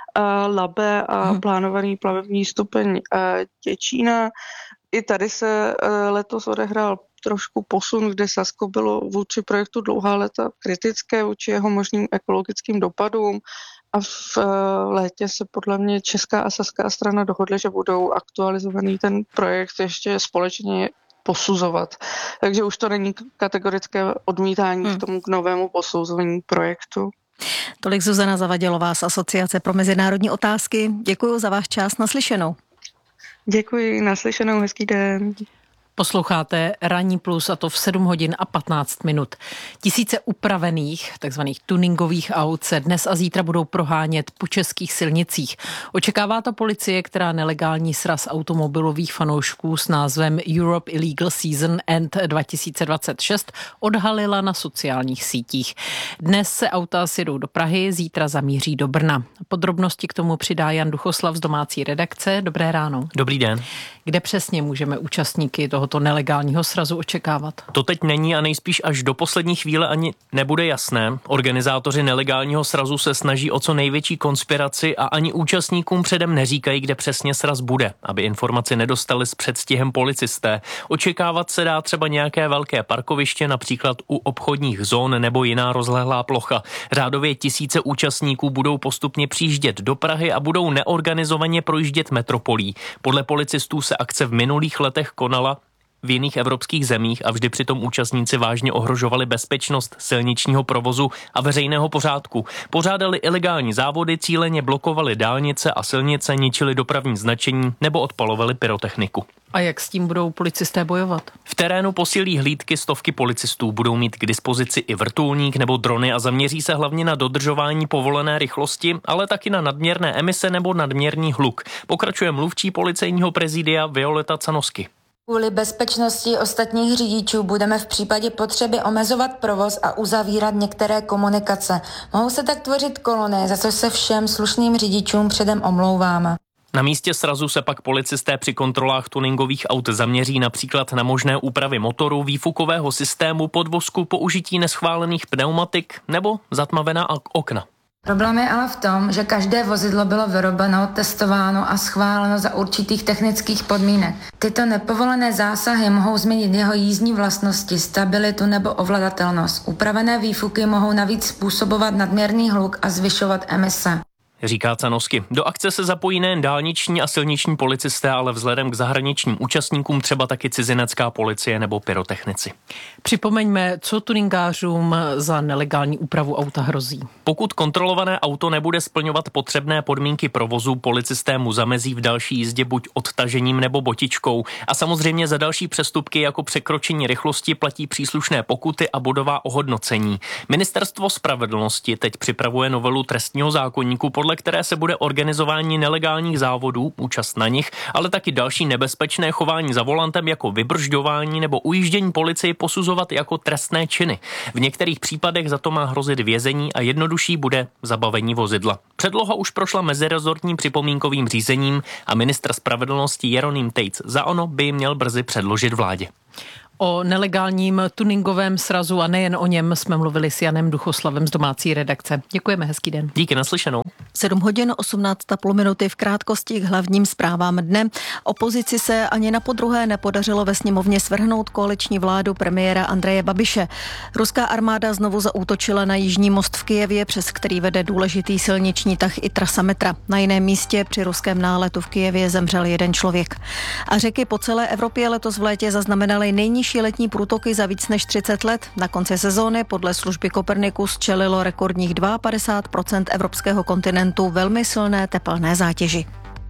Labe a plánovaný plavební stupeň Děčína. I tady se letos odehrál trošku posun, kde Sasko bylo vůči projektu dlouhá léta kritické vůči jeho možným ekologickým dopadům a v létě se podle mě česká a saská strana dohodly, že budou aktualizovaný ten projekt ještě společně posuzovat. Takže už to není kategorické odmítání k tomu k novému posouzení projektu. Tolik Zuzana Zavadilová z Asociace pro mezinárodní otázky. Děkuji za váš čas, naslyšenou. Děkuji, naslyšenou, hezký den. Posloucháte Ranní plus a to v 7 hodin a 15 minut. Tisíce upravených, takzvaných tuningových aut se dnes a zítra budou prohánět po českých silnicích. Očekává to policie, která nelegální sraz automobilových fanoušků s názvem Europe Illegal Season End 2026 odhalila na sociálních sítích. Dnes se auta sjedou do Prahy, zítra zamíří do Brna. Podrobnosti k tomu přidá Jan Duchoslav z domácí redakce. Dobré ráno. Dobrý den. Kde přesně můžeme účastníky tohoto nelegálního srazu očekávat? To teď není a nejspíš až do poslední chvíle ani nebude jasné. Organizátoři nelegálního srazu se snaží o co největší konspiraci a ani účastníkům předem neříkají, kde přesně sraz bude, aby informaci nedostali s předstihem policisté. Očekávat se dá třeba nějaké velké parkoviště, například u obchodních zón nebo jiná rozlehlá plocha. Řádově tisíce účastníků budou postupně přijíždět do Prahy a budou neorganizovaně projíždět metropolí. Podle policistů se akce v minulých letech konala v jiných evropských zemích a vždy přitom účastníci vážně ohrožovali bezpečnost silničního provozu a veřejného pořádku. Pořádali ilegální závody, cíleně blokovali dálnice a silnice, ničili dopravní značení nebo odpalovali pyrotechniku. A jak s tím budou policisté bojovat? V terénu posílí hlídky stovky policistů, budou mít k dispozici i vrtulník nebo drony a zaměří se hlavně na dodržování povolené rychlosti, ale taky na nadměrné emise nebo nadměrný hluk. Pokračuje mluvčí policejního prezidia Violeta Canosky. Kvůli bezpečnosti ostatních řidičů budeme v případě potřeby omezovat provoz a uzavírat některé komunikace. Mohou se tak tvořit kolony, za co se všem slušným řidičům předem omlouváme. Na místě srazu se pak policisté při kontrolách tuningových aut zaměří například na možné úpravy motoru, výfukového systému, podvozku, použití neschválených pneumatik nebo zatmavená okna. Problém je ale v tom, že každé vozidlo bylo vyrobeno, testováno a schváleno za určitých technických podmínek. Tyto nepovolené zásahy mohou změnit jeho jízdní vlastnosti, stabilitu nebo ovladatelnost. Upravené výfuky mohou navíc způsobovat nadměrný hluk a zvyšovat emise. Říká Canovsky. Do akce se zapojí nejen dálniční a silniční policisté, ale vzhledem k zahraničním účastníkům třeba taky cizinecká policie nebo pyrotechnici. Připomeňme, co tuningářům za nelegální úpravu auta hrozí. Pokud kontrolované auto nebude splňovat potřebné podmínky provozu, policisté mu zamezí v další jízdě buď odtažením nebo botičkou. A samozřejmě za další přestupky jako překročení rychlosti platí příslušné pokuty a bodová ohodnocení. Ministerstvo spravedlnosti teď připravuje novelu trestního zákoníku, podle které se bude organizování nelegálních závodů, účast na nich, ale taky další nebezpečné chování za volantem jako vybržďování nebo ujíždění policii posuzovat jako trestné činy. V některých případech za to má hrozit vězení a jednodušší bude zabavení vozidla. Předloha už prošla mezirezortním připomínkovým řízením a ministr spravedlnosti Jeroným Tejc za ono by ji měl brzy předložit vládě. O nelegálním tuningovém srazu a nejen o něm jsme mluvili s Janem Duchoslavem z domácí redakce. Děkujeme, hezký den. Díky, naslyšenou. 7:18 v krátkosti k hlavním zprávám dne. Opozici se ani na podruhé nepodařilo ve sněmovně svrhnout koaliční vládu premiéra Andreje Babiše. Ruská armáda znovu zaútočila na Jižní most v Kyjevě, přes který vede důležitý silniční tah i trasa metra. Na jiném místě při ruském náletu v Kyjevě zemřel jeden člověk. A řeky po celé Evropě letos v létě zaznamenaly nejnižší letní průtoky za víc než 30 let. Na konci sezóny podle služby Copernicus čelilo rekordních 52% evropského kontinentu velmi silné tepelné zátěži.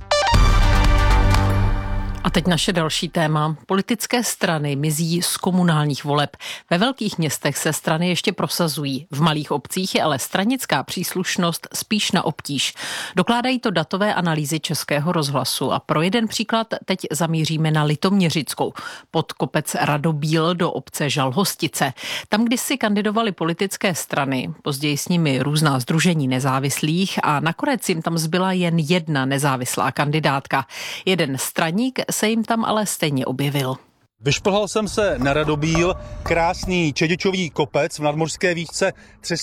A teď naše další téma. Politické strany mizí z komunálních voleb. Ve velkých městech se strany ještě prosazují. V malých obcích je ale stranická příslušnost spíš na obtíž. Dokládají to datové analýzy Českého rozhlasu. A pro jeden příklad teď zamíříme na Litoměřickou. Pod kopec Radobíl do obce Žalhostice. Tam kdysi kandidovaly politické strany, později s nimi různá sdružení nezávislých a nakonec jim tam zbyla jen jedna nezávislá kandidátka. Jeden straník se jim tam ale stejně objevil. Vyšplhal jsem se na Radobíl, krásný čedičový kopec v nadmořské výšce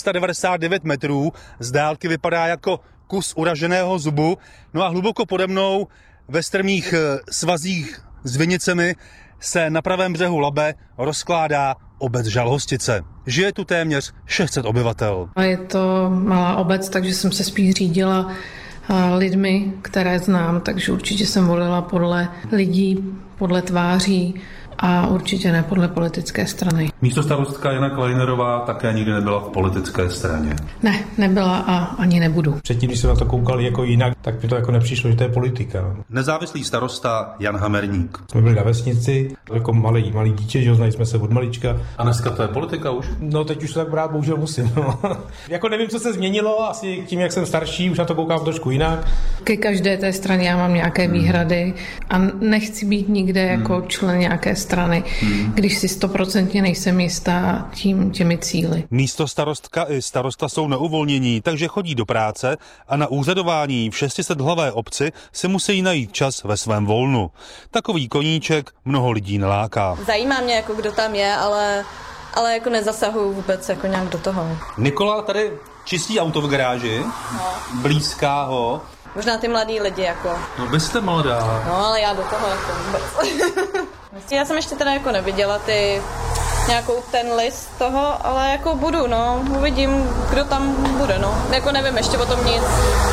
399 metrů. Z dálky vypadá jako kus uraženého zubu. No a hluboko pode mnou ve strmých svazích s vinicemi se na pravém břehu Labe rozkládá obec Žalhostice. Žije tu téměř 600 obyvatel. A je to malá obec, takže jsem se spíš řídila lidmi, které znám, takže určitě jsem volila podle lidí, podle tváří a určitě ne podle politické strany. Místostarostka Jana Kleinerová také nikdy nebyla v politické straně. Ne, nebyla a ani nebudu. Předtím, když se na to koukali jako jinak, tak mi to jako nepřišlo, že to je politika. Nezávislý starosta Jan Hamerník. Jsme byli na vesnici, jako malý dítě, že znali jsme se od malička. A dneska to je politika už? No teď už to tak brát bohužel musím. No. Jako nevím, co se změnilo, asi tím, jak jsem starší, už na to koukám trošku jinak. Ke každé té straně já mám nějaké výhrady a nechci být nikde jako člen nějaké strany, když si 100% nejsem jistá těmi cíli. Místostarostka i starosta jsou na uvolnění, takže chodí do práce a na úřadování v 600hlavé obci si musí najít čas ve svém volnu. Takový koníček mnoho lidí neláká. Zajímá mě, jako kdo tam je, ale jako nezasahuju vůbec jako nějak do toho. Nikola tady čistí auto v garáži, blízká ho. Možná ty mladý lidi jako. No vy jste mladá. No ale já do toho jako vůbec. Já jsem ještě teda jako neviděla nějakou ten list toho, ale jako budu, no, uvidím, kdo tam bude, no. Jako nevím ještě o tom nic.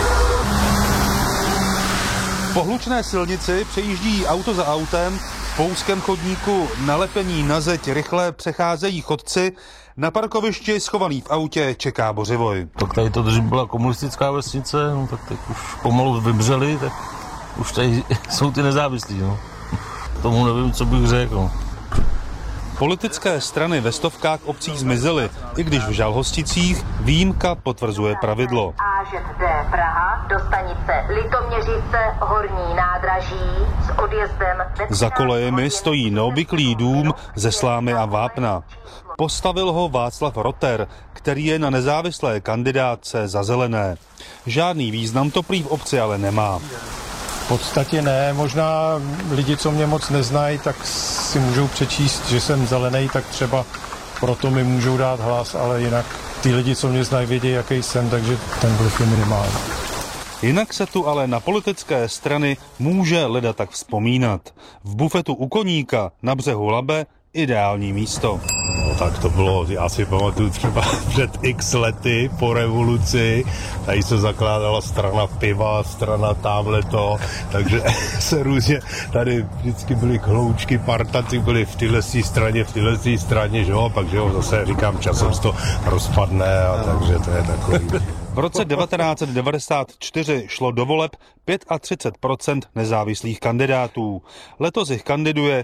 Po hlučné silnici přejíždí auto za autem, v úzkém chodníku nalepení na zeď rychle přecházejí chodci, na parkovišti schovaný v autě čeká Bořivoj. Tak tady to byla komunistická vesnice, no, tak teď už pomalu vymřeli, tak už tady jsou ty nezávislí, no. Tomu nevím, co bych řekl. Politické strany ve stovkách obcí zmizely, i když v Žalhosticích výjimka potvrzuje pravidlo. ŽD Praha do stanice Litoměřice Horní nádraží s odjezdem... Za kolejemi stojí neobvyklý dům ze slámy a vápna. Postavil ho Václav Rotter, který je na nezávislé kandidátce za Zelené. Žádný význam to prý v obci ale nemá. V podstatě ne, možná lidi, co mě moc neznají, tak si můžou přečíst, že jsem zelený, tak třeba proto mi můžou dát hlas, ale jinak Ty lidi, co mě znají, vědí, jaký jsem, takže ten vliv je minimální. Jinak se tu ale na politické strany může leda tak vzpomínat. V bufetu u Koníka na břehu Labe ideální místo. No tak to bylo, já si pamatuju třeba před x lety po revoluci, tady se zakládala strana piva, strana támhleto, takže se různě, tady vždycky byly hloučky, partaci byli v téhle straně, že jo, pak že jo, zase říkám, časem se to rozpadne a takže to je takový. V roce 1994 šlo do voleb 35% nezávislých kandidátů. Letos jich kandiduje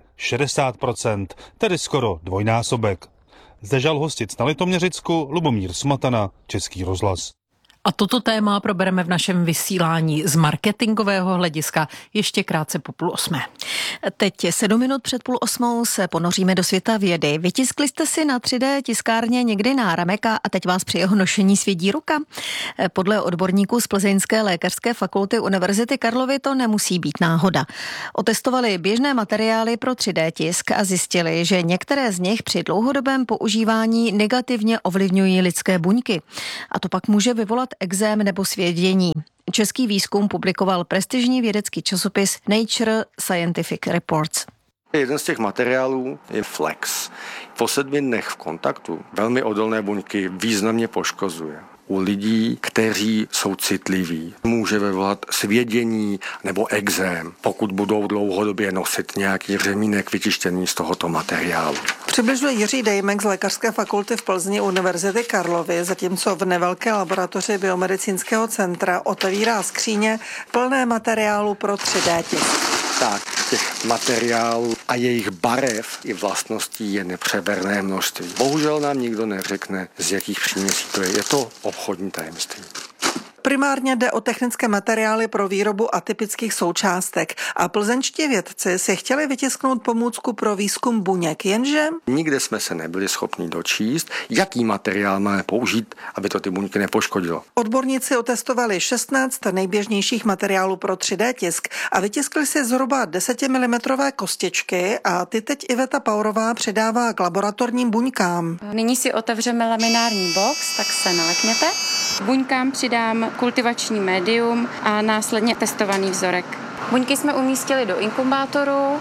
60%, tedy skoro dvojnásobek. Zde žal hostic na Litoměřicku Lubomír Smatana, Český rozhlas. A toto téma probereme v našem vysílání z marketingového hlediska ještě krátce po 7:30. Teď 7 minut před 7:30 se ponoříme do světa vědy. Vytiskli jste si na 3D tiskárně někdy náramek a teď vás při jeho nošení svědí ruka? Podle odborníků z Plzeňské lékařské fakulty Univerzity Karlovy to nemusí být náhoda. Otestovali běžné materiály pro 3D tisk a zjistili, že některé z nich při dlouhodobém používání negativně ovlivňují lidské buňky. A to pak může vyvolat ekzém nebo svědění. Český výzkum publikoval prestižní vědecký časopis Nature Scientific Reports. Jeden z těch materiálů je flex. Po 7 dnech v kontaktu velmi odolné buňky významně poškozuje. U lidí, kteří jsou citliví, může vyvolat svědění nebo ekzém, pokud budou dlouhodobě nosit nějaký řemínek vytištěný z tohoto materiálu. Přibližuje Jiří Dejmek z Lékařské fakulty v Plzni Univerzity Karlovy, zatímco v nevelké laboratoři Biomedicínského centra otevírá skříně plné materiálu pro 3D tisk. Tak, těch materiálů a jejich barev i vlastností je nepřeberné množství. Bohužel nám nikdo neřekne, z jakých příměsí to je. Je to obchodní tajemství. Primárně jde o technické materiály pro výrobu atypických součástek a plzeňští vědci si chtěli vytisknout pomůcku pro výzkum buněk, jenže nikde jsme se nebyli schopni dočíst, jaký materiál máme použít, aby to ty buňky nepoškodilo. Odborníci otestovali 16 nejběžnějších materiálů pro 3D tisk a vytiskli si zhruba 10 mm kostičky a ty teď Iveta Paurová předává k laboratorním buňkám. Nyní si otevřeme laminární box, tak se nalekněte. Buňkám přidám kultivační médium a následně testovaný vzorek. Buňky jsme umístili do inkubátoru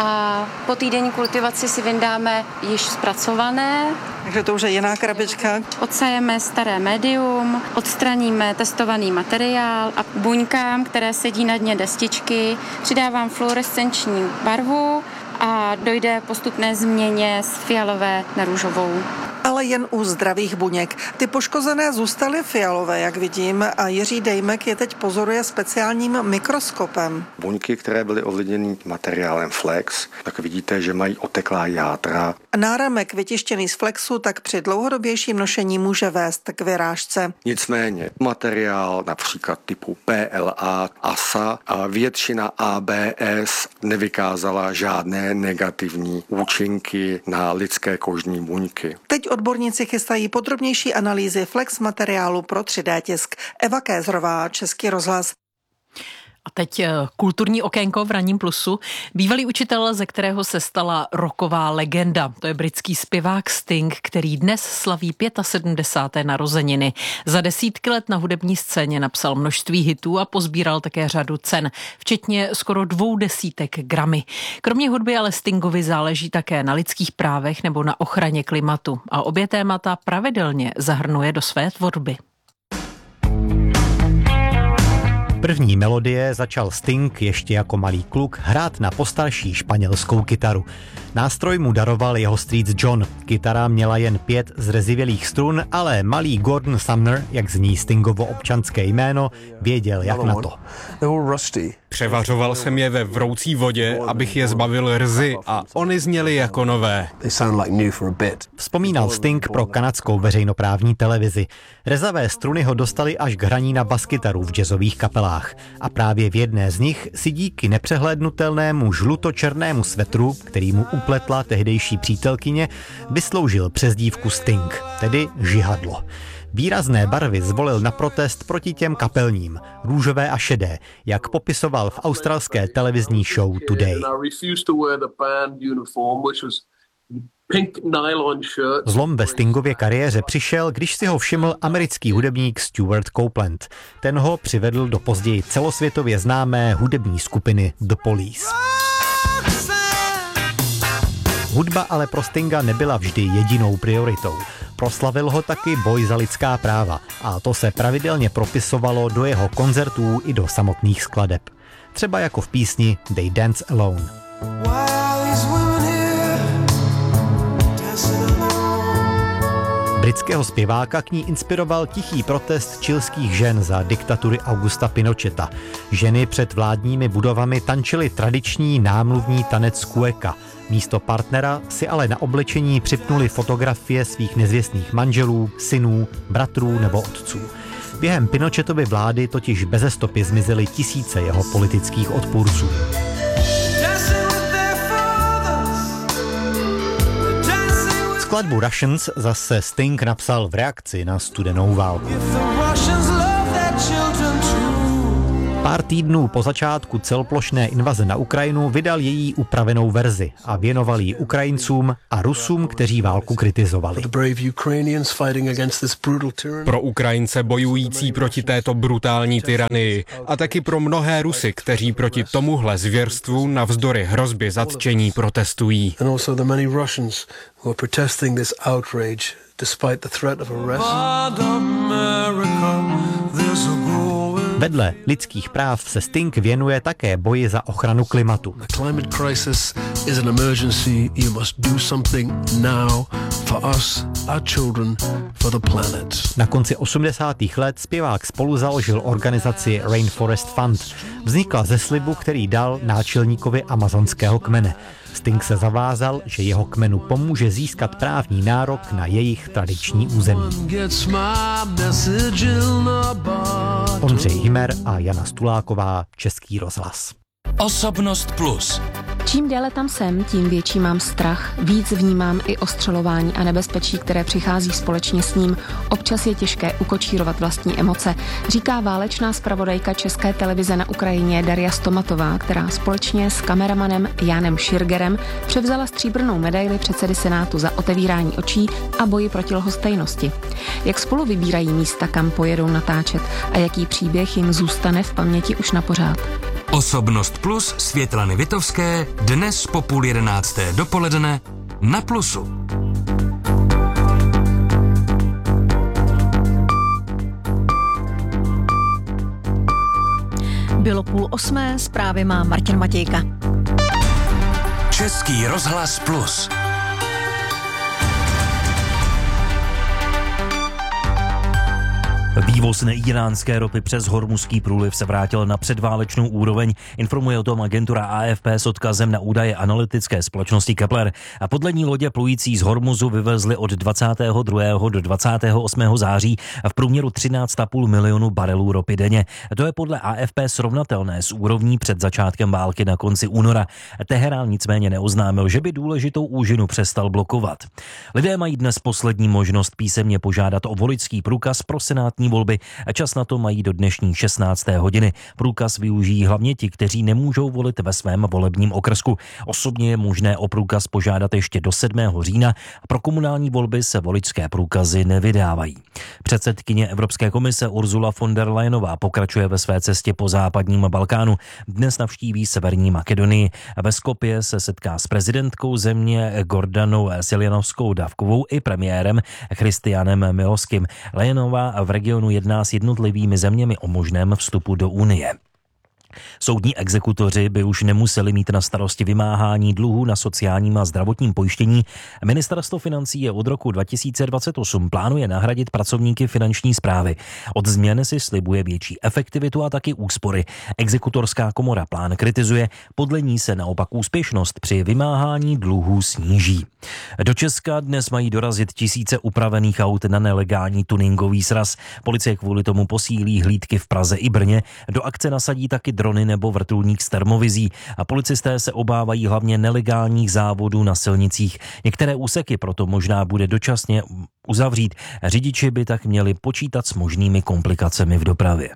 a po týdenní kultivaci si vyndáme již zpracované. Takže to už je jiná krabička. Odsajeme staré médium, odstraníme testovaný materiál a buňkám, které sedí na dně destičky, přidávám fluorescenční barvu a dojde postupné změně z fialové na růžovou. Ale jen u zdravých buněk. Ty poškozené zůstaly fialové, jak vidím, a Jiří Dejmek je teď pozoruje speciálním mikroskopem. Buňky, které byly ovlivněny materiálem flex, tak vidíte, že mají oteklá játra. Náramek vytištěný z flexu tak při dlouhodobějším nošení může vést k vyrážce. Nicméně materiál například typu PLA, ASA a většina ABS nevykázala žádné negativní účinky na lidské kožní buňky. Teď odborníci chystají podrobnější analýzy flex materiálu pro 3D tisk. Eva Kézrová, Český rozhlas. A teď kulturní okénko v Ranním plusu. Bývalý učitel, ze kterého se stala rocková legenda. To je britský zpěvák Sting, který dnes slaví 75. narozeniny. Za desítky let na hudební scéně napsal množství hitů a pozbíral také řadu cen, včetně skoro 200 Grammy. Kromě hudby ale Stingovi záleží také na lidských právech nebo na ochraně klimatu. A obě témata pravidelně zahrnuje do své tvorby. První melodie začal Sting ještě jako malý kluk hrát na postarší španělskou kytaru. Nástroj mu daroval jeho strýc John. Kytara měla jen 5 zrezivělých strun, ale malý Gordon Sumner, jak zní Stingovo občanské jméno, věděl, jak na to. Převařoval jsem je ve vroucí vodě, abych je zbavil rzy a oni zněly jako nové. Vzpomínal Sting pro kanadskou veřejnoprávní televizi. Rezavé struny ho dostaly až k hraní na baskytaru v jazzových kapelách. A právě v jedné z nich si díky nepřehlédnutelnému žlutočernému svetru, který mu upletla tehdejší přítelkyně, vysloužil přezdívku Sting, tedy žihadlo. Výrazné barvy zvolil na protest proti těm kapelním, růžové a šedé, jak popisoval v australské televizní show Today. Zlom ve Stingově kariéře přišel, když si ho všiml americký hudebník Stuart Copeland. Ten ho přivedl do později celosvětově známé hudební skupiny The Police. Hudba ale pro Stinga nebyla vždy jedinou prioritou. Proslavil ho taky boj za lidská práva a to se pravidelně propisovalo do jeho koncertů i do samotných skladeb. Třeba jako v písni They Dance Alone. Britského zpěváka k ní inspiroval tichý protest chilských žen za diktatury Augusta Pinocheta. Ženy před vládními budovami tančily tradiční námluvní tanec cueca. Místo partnera si ale na oblečení připnuli fotografie svých nezvěstných manželů, synů, bratrů nebo otců. Během Pinochetovy vlády totiž beze stopy zmizely tisíce jeho politických odpůrců. Skladbu Russians zase Sting napsal v reakci na studenou válku. Pár týdnů po začátku celoplošné invaze na Ukrajinu vydal její upravenou verzi a věnoval ji Ukrajincům a Rusům, kteří válku kritizovali. Pro Ukrajince bojující proti této brutální tyranii a taky pro mnohé Rusy, kteří proti tomuhle zvěrstvu navzdory hrozbě zatčení protestují. Vedle lidských práv se Sting věnuje také boji za ochranu klimatu. Na konci 80. let zpěvák spoluzaložil organizaci Rainforest Fund. Vznikla ze slibu, který dal náčelníkovi amazonského kmene. Sting se zavázal, že jeho kmenu pomůže získat právní nárok na jejich tradiční území. Ondřej Himer a Jana Stuláková, Český rozhlas. Osobnost plus. Čím déle tam jsem, tím větší mám strach. Víc vnímám i ostřelování a nebezpečí, které přichází společně s ním. Občas je těžké ukočírovat vlastní emoce, říká válečná zpravodajka České televize na Ukrajině Daria Stomatová, která společně s kameramanem Jánem Širgerem převzala stříbrnou medaili předsedy Senátu za otevírání očí a boji proti lhostejnosti. Jak spolu vybírají místa, kam pojedou natáčet a jaký příběh jim zůstane v paměti už na pořád. Osobnost plus Světlany Vitovské dnes po 10:30 dopoledne na Plusu. Bylo 7:30, zprávy má Martin Matějka. Český rozhlas plus. Vývoz neíránské ropy přes Hormuzský průliv se vrátil na předválečnou úroveň, informuje o tom agentura AFP s odkazem na údaje analytické společnosti Kepler. A podle ní lodě plující z Hormuzu vyvezly od 22. do 28. září v průměru 13,5 milionu barelů ropy denně. To je podle AFP srovnatelné s úrovní před začátkem války na konci února. Teherán nicméně neoznámil, že by důležitou úžinu přestal blokovat. Lidé mají dnes poslední možnost písemně požádat o voličský průkaz pro senátní volby. Čas na to mají do dnešní 16. hodiny. Průkaz využijí hlavně ti, kteří nemůžou volit ve svém volebním okrsku. Osobně je možné o průkaz požádat ještě do 7. října. Pro komunální volby se voličské průkazy nevydávají. Předsedkyně Evropské komise Ursula von der Leyenová pokračuje ve své cestě po západním Balkánu. Dnes navštíví Severní Makedonii. Ve Skopje se setká s prezidentkou země Gordanou Siljanovskou-Davkovou i premiérem Christianem Miloským. Leyenová v regionu jedná s jednotlivými zeměmi o možném vstupu do Unie. Soudní exekutoři by už nemuseli mít na starosti vymáhání dluhů na sociálním a zdravotním pojištění. Ministerstvo financí je od roku 2028 plánuje nahradit pracovníky finanční správy. Od změn si slibuje větší efektivitu a taky úspory. Exekutorská komora plán kritizuje, podle ní se naopak úspěšnost při vymáhání dluhů sníží. Do Česka dnes mají dorazit tisíce upravených aut na nelegální tuningový sraz. Policie kvůli tomu posílí hlídky v Praze i Brně. Do akce nasadí taky drony nebo vrtulník s termovizí. A policisté se obávají hlavně nelegálních závodů na silnicích. Některé úseky proto možná bude dočasně uzavřít. Řidiči by tak měli počítat s možnými komplikacemi v dopravě.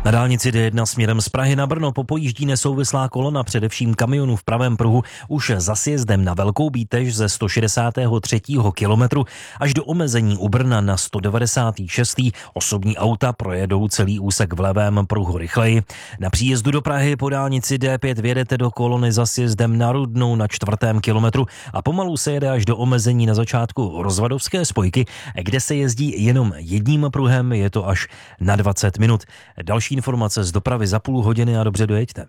Na dálnici D1 směrem z Prahy na Brno popojíždí nesouvislá kolona, především kamionů v pravém pruhu, už za sjezdem na Velkou Bítež ze 163. kilometru až do omezení u Brna na 196. Osobní auta projedou celý úsek v levém pruhu rychleji. Na příjezdu do Prahy po dálnici D5 vjedete do kolony za sjezdem na Rudnou na 4. kilometru a pomalu se jede až do omezení na začátku rozvadovské spojky, kde se jezdí jenom jedním pruhem, je to až na 20 minut. Další informace z dopravy za půl hodiny a dobře dojeďte.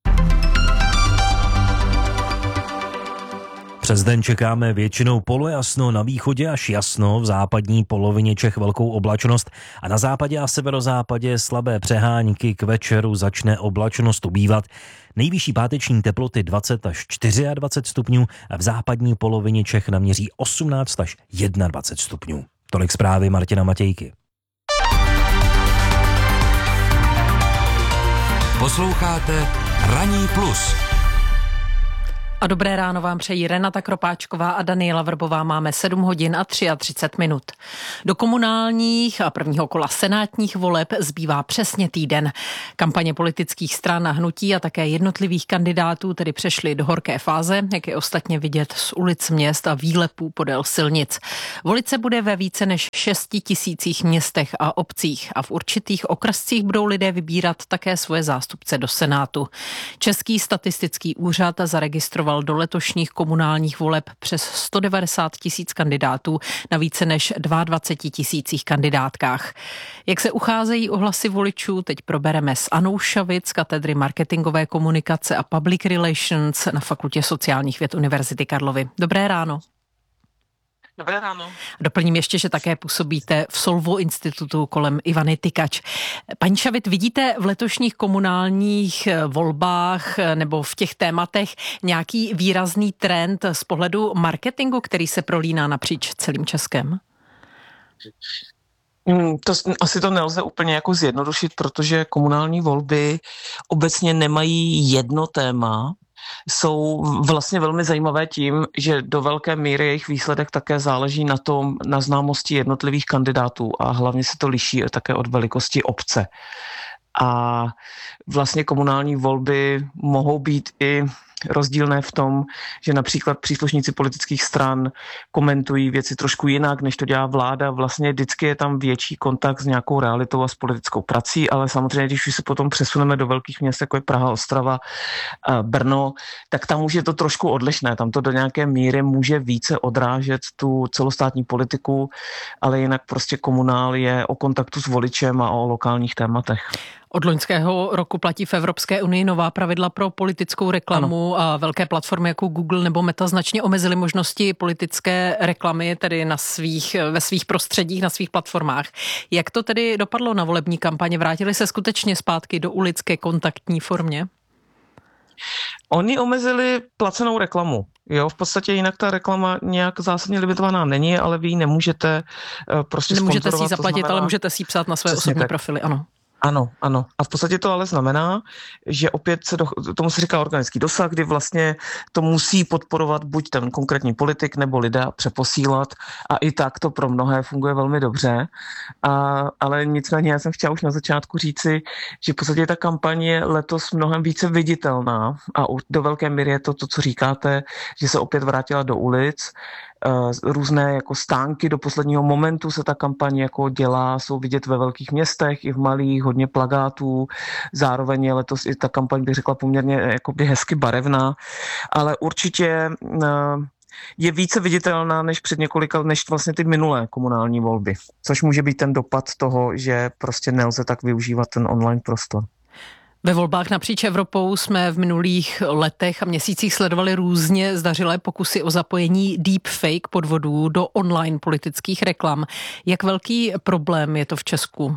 Přes den čekáme většinou polojasno, na východě až jasno, v západní polovině Čech velkou oblačnost a na západě a severozápadě slabé přehánky, k večeru začne oblačnost ubývat. Nejvyšší páteční teploty 20 až 24 stupňů a v západní polovině Čech naměří 18 až 21 stupňů. Tolik zprávy Martina Matějky. Posloucháte Ranní plus. A dobré ráno vám přejí Renata Kropáčková a Daniela Vrbová. Máme 7 hodin a 33 minut. Do komunálních a prvního kola senátních voleb zbývá přesně týden. Kampaně politických stran a hnutí a také jednotlivých kandidátů tedy přešly do horké fáze, jak je ostatně vidět z ulic měst a výlepů podél silnic. Volit se bude ve více než 6 000 městech a obcích a v určitých okrscích budou lidé vybírat také svoje zástupce do Senátu. Český statistický úřad zaregistroval do letošních komunálních voleb přes 190 000 kandidátů na více než 22 000 kandidátkách. Jak se ucházejí o hlasy voličů, teď probereme s Anou Šavic z katedry marketingové komunikace a public relations na Fakultě sociálních věd Univerzity Karlovy. Dobré ráno. Dobré ráno. Doplním ještě, že také působíte v Solvo institutu kolem Ivany Tykač. Paní Šavit, vidíte v letošních komunálních volbách nebo v těch tématech nějaký výrazný trend z pohledu marketingu, který se prolíná napříč celým Českem? Asi to nelze úplně jako zjednodušit, protože komunální volby obecně nemají jedno téma. Jsou vlastně velmi zajímavé tím, že do velké míry jejich výsledek také záleží na známosti jednotlivých kandidátů a hlavně se to liší také od velikosti obce. A vlastně komunální volby mohou být i rozdílné v tom, že například příslušníci politických stran komentují věci trošku jinak, než to dělá vláda. Vlastně vždycky je tam větší kontakt s nějakou realitou a s politickou prací, ale samozřejmě, když už se potom přesuneme do velkých měst, jako je Praha, Ostrava, Brno, tak tam už je to trošku odlišné. Tam to do nějaké míry může více odrážet tu celostátní politiku, ale jinak prostě komunál je o kontaktu s voličem a o lokálních tématech. Od loňského roku platí v Evropské unii nová pravidla pro politickou reklamu. Ano. A velké platformy jako Google nebo Meta značně omezily možnosti politické reklamy, tedy ve svých prostředích, na svých platformách. Jak to tedy dopadlo na volební kampaně? Vrátili se skutečně zpátky do ulic ke kontaktní formě? Oni omezili placenou reklamu. Jo, v podstatě jinak ta reklama nějak zásadně limitovaná není, ale vy ji nemůžete prostě sponzorovat. Nemůžete si ji zaplatit, ale můžete si ji psát na své osobní profily, ano. Ano. A v podstatě to ale znamená, že opět tomu se říká organický dosah, kdy vlastně to musí podporovat buď ten konkrétní politik nebo lidé přeposílat a i tak to pro mnohé funguje velmi dobře. Ale nicméně já jsem chtěla už na začátku říci, že v podstatě ta kampaň je letos mnohem více viditelná a do velké míry je to, co říkáte, že se opět vrátila do ulic. Různé jako stánky do posledního momentu se ta kampaň jako dělá, jsou vidět ve velkých městech i v malých, hodně plakátů, zároveň je letos i ta kampaň, bych řekla, poměrně jakoby hezky barevná, ale určitě je více viditelná než vlastně ty minulé komunální volby, což může být ten dopad toho, že prostě nelze tak využívat ten online prostor. Ve volbách napříč Evropou jsme v minulých letech a měsících sledovali různě zdařilé pokusy o zapojení deepfake podvodů do online politických reklam. Jak velký problém je to v Česku?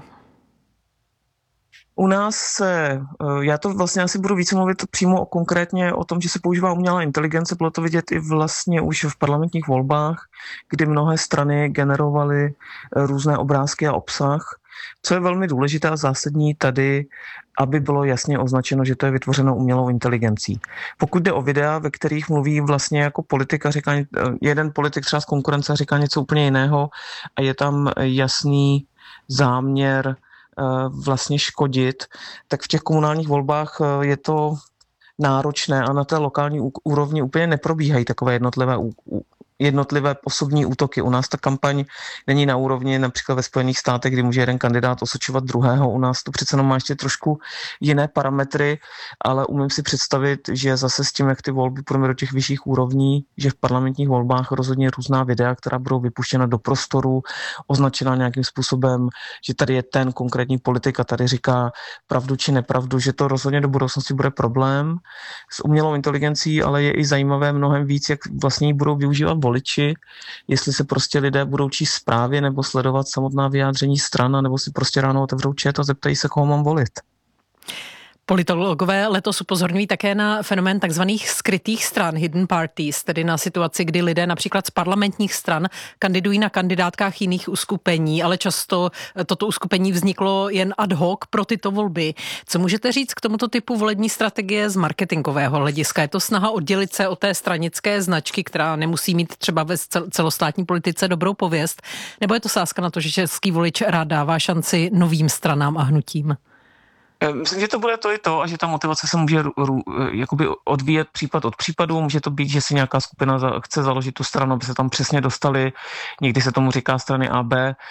U nás já to vlastně asi budu více mluvit přímo konkrétně o tom, že se používá umělá inteligence, bylo to vidět i vlastně už v parlamentních volbách, kdy mnohé strany generovaly různé obrázky a obsah. Co je velmi důležité a zásadní tady, aby bylo jasně označeno, že to je vytvořeno umělou inteligencí. Pokud jde o videa, ve kterých mluví vlastně jako politika, říká, jeden politik třeba z konkurence říká něco úplně jiného a je tam jasný záměr vlastně škodit, tak v těch komunálních volbách je to náročné a na té lokální úrovni úplně neprobíhají takové jednotlivé osobní útoky. U nás ta kampaň není na úrovni například ve Spojených státech, kdy může jeden kandidát osočovat druhého. U nás to přece má ještě trošku jiné parametry, ale umím si představit, že zase s tím, jak ty volby půjdeme do těch vyšších úrovní, že v parlamentních volbách rozhodně různá videa, která budou vypuštěna do prostoru, označena nějakým způsobem, že tady je ten konkrétní politik a tady říká pravdu či nepravdu, že to rozhodně do budoucnosti bude problém. S umělou inteligencí ale je i zajímavé mnohem víc, jak vlastně ji budou využívat voliči, jestli se prostě lidé budou číst zprávy nebo sledovat samotná vyjádření strana, nebo si prostě ráno otevřou chat a zeptají se, koho mám volit. Politologové letos upozorňují také na fenomén takzvaných skrytých stran, hidden parties, tedy na situaci, kdy lidé například z parlamentních stran kandidují na kandidátkách jiných uskupení, ale často toto uskupení vzniklo jen ad hoc pro tyto volby. Co můžete říct k tomuto typu volební strategie z marketingového hlediska? Je to snaha oddělit se od té stranické značky, která nemusí mít třeba ve celostátní politice dobrou pověst, nebo je to sázka na to, že český volič rád dává šanci novým stranám a hnutím? Myslím, že to bude to i to a že ta motivace se může jakoby odvíjet případ od případu. Může to být, že si nějaká skupina chce založit tu stranu, aby se tam přesně dostali. Někdy se tomu říká strany A, B,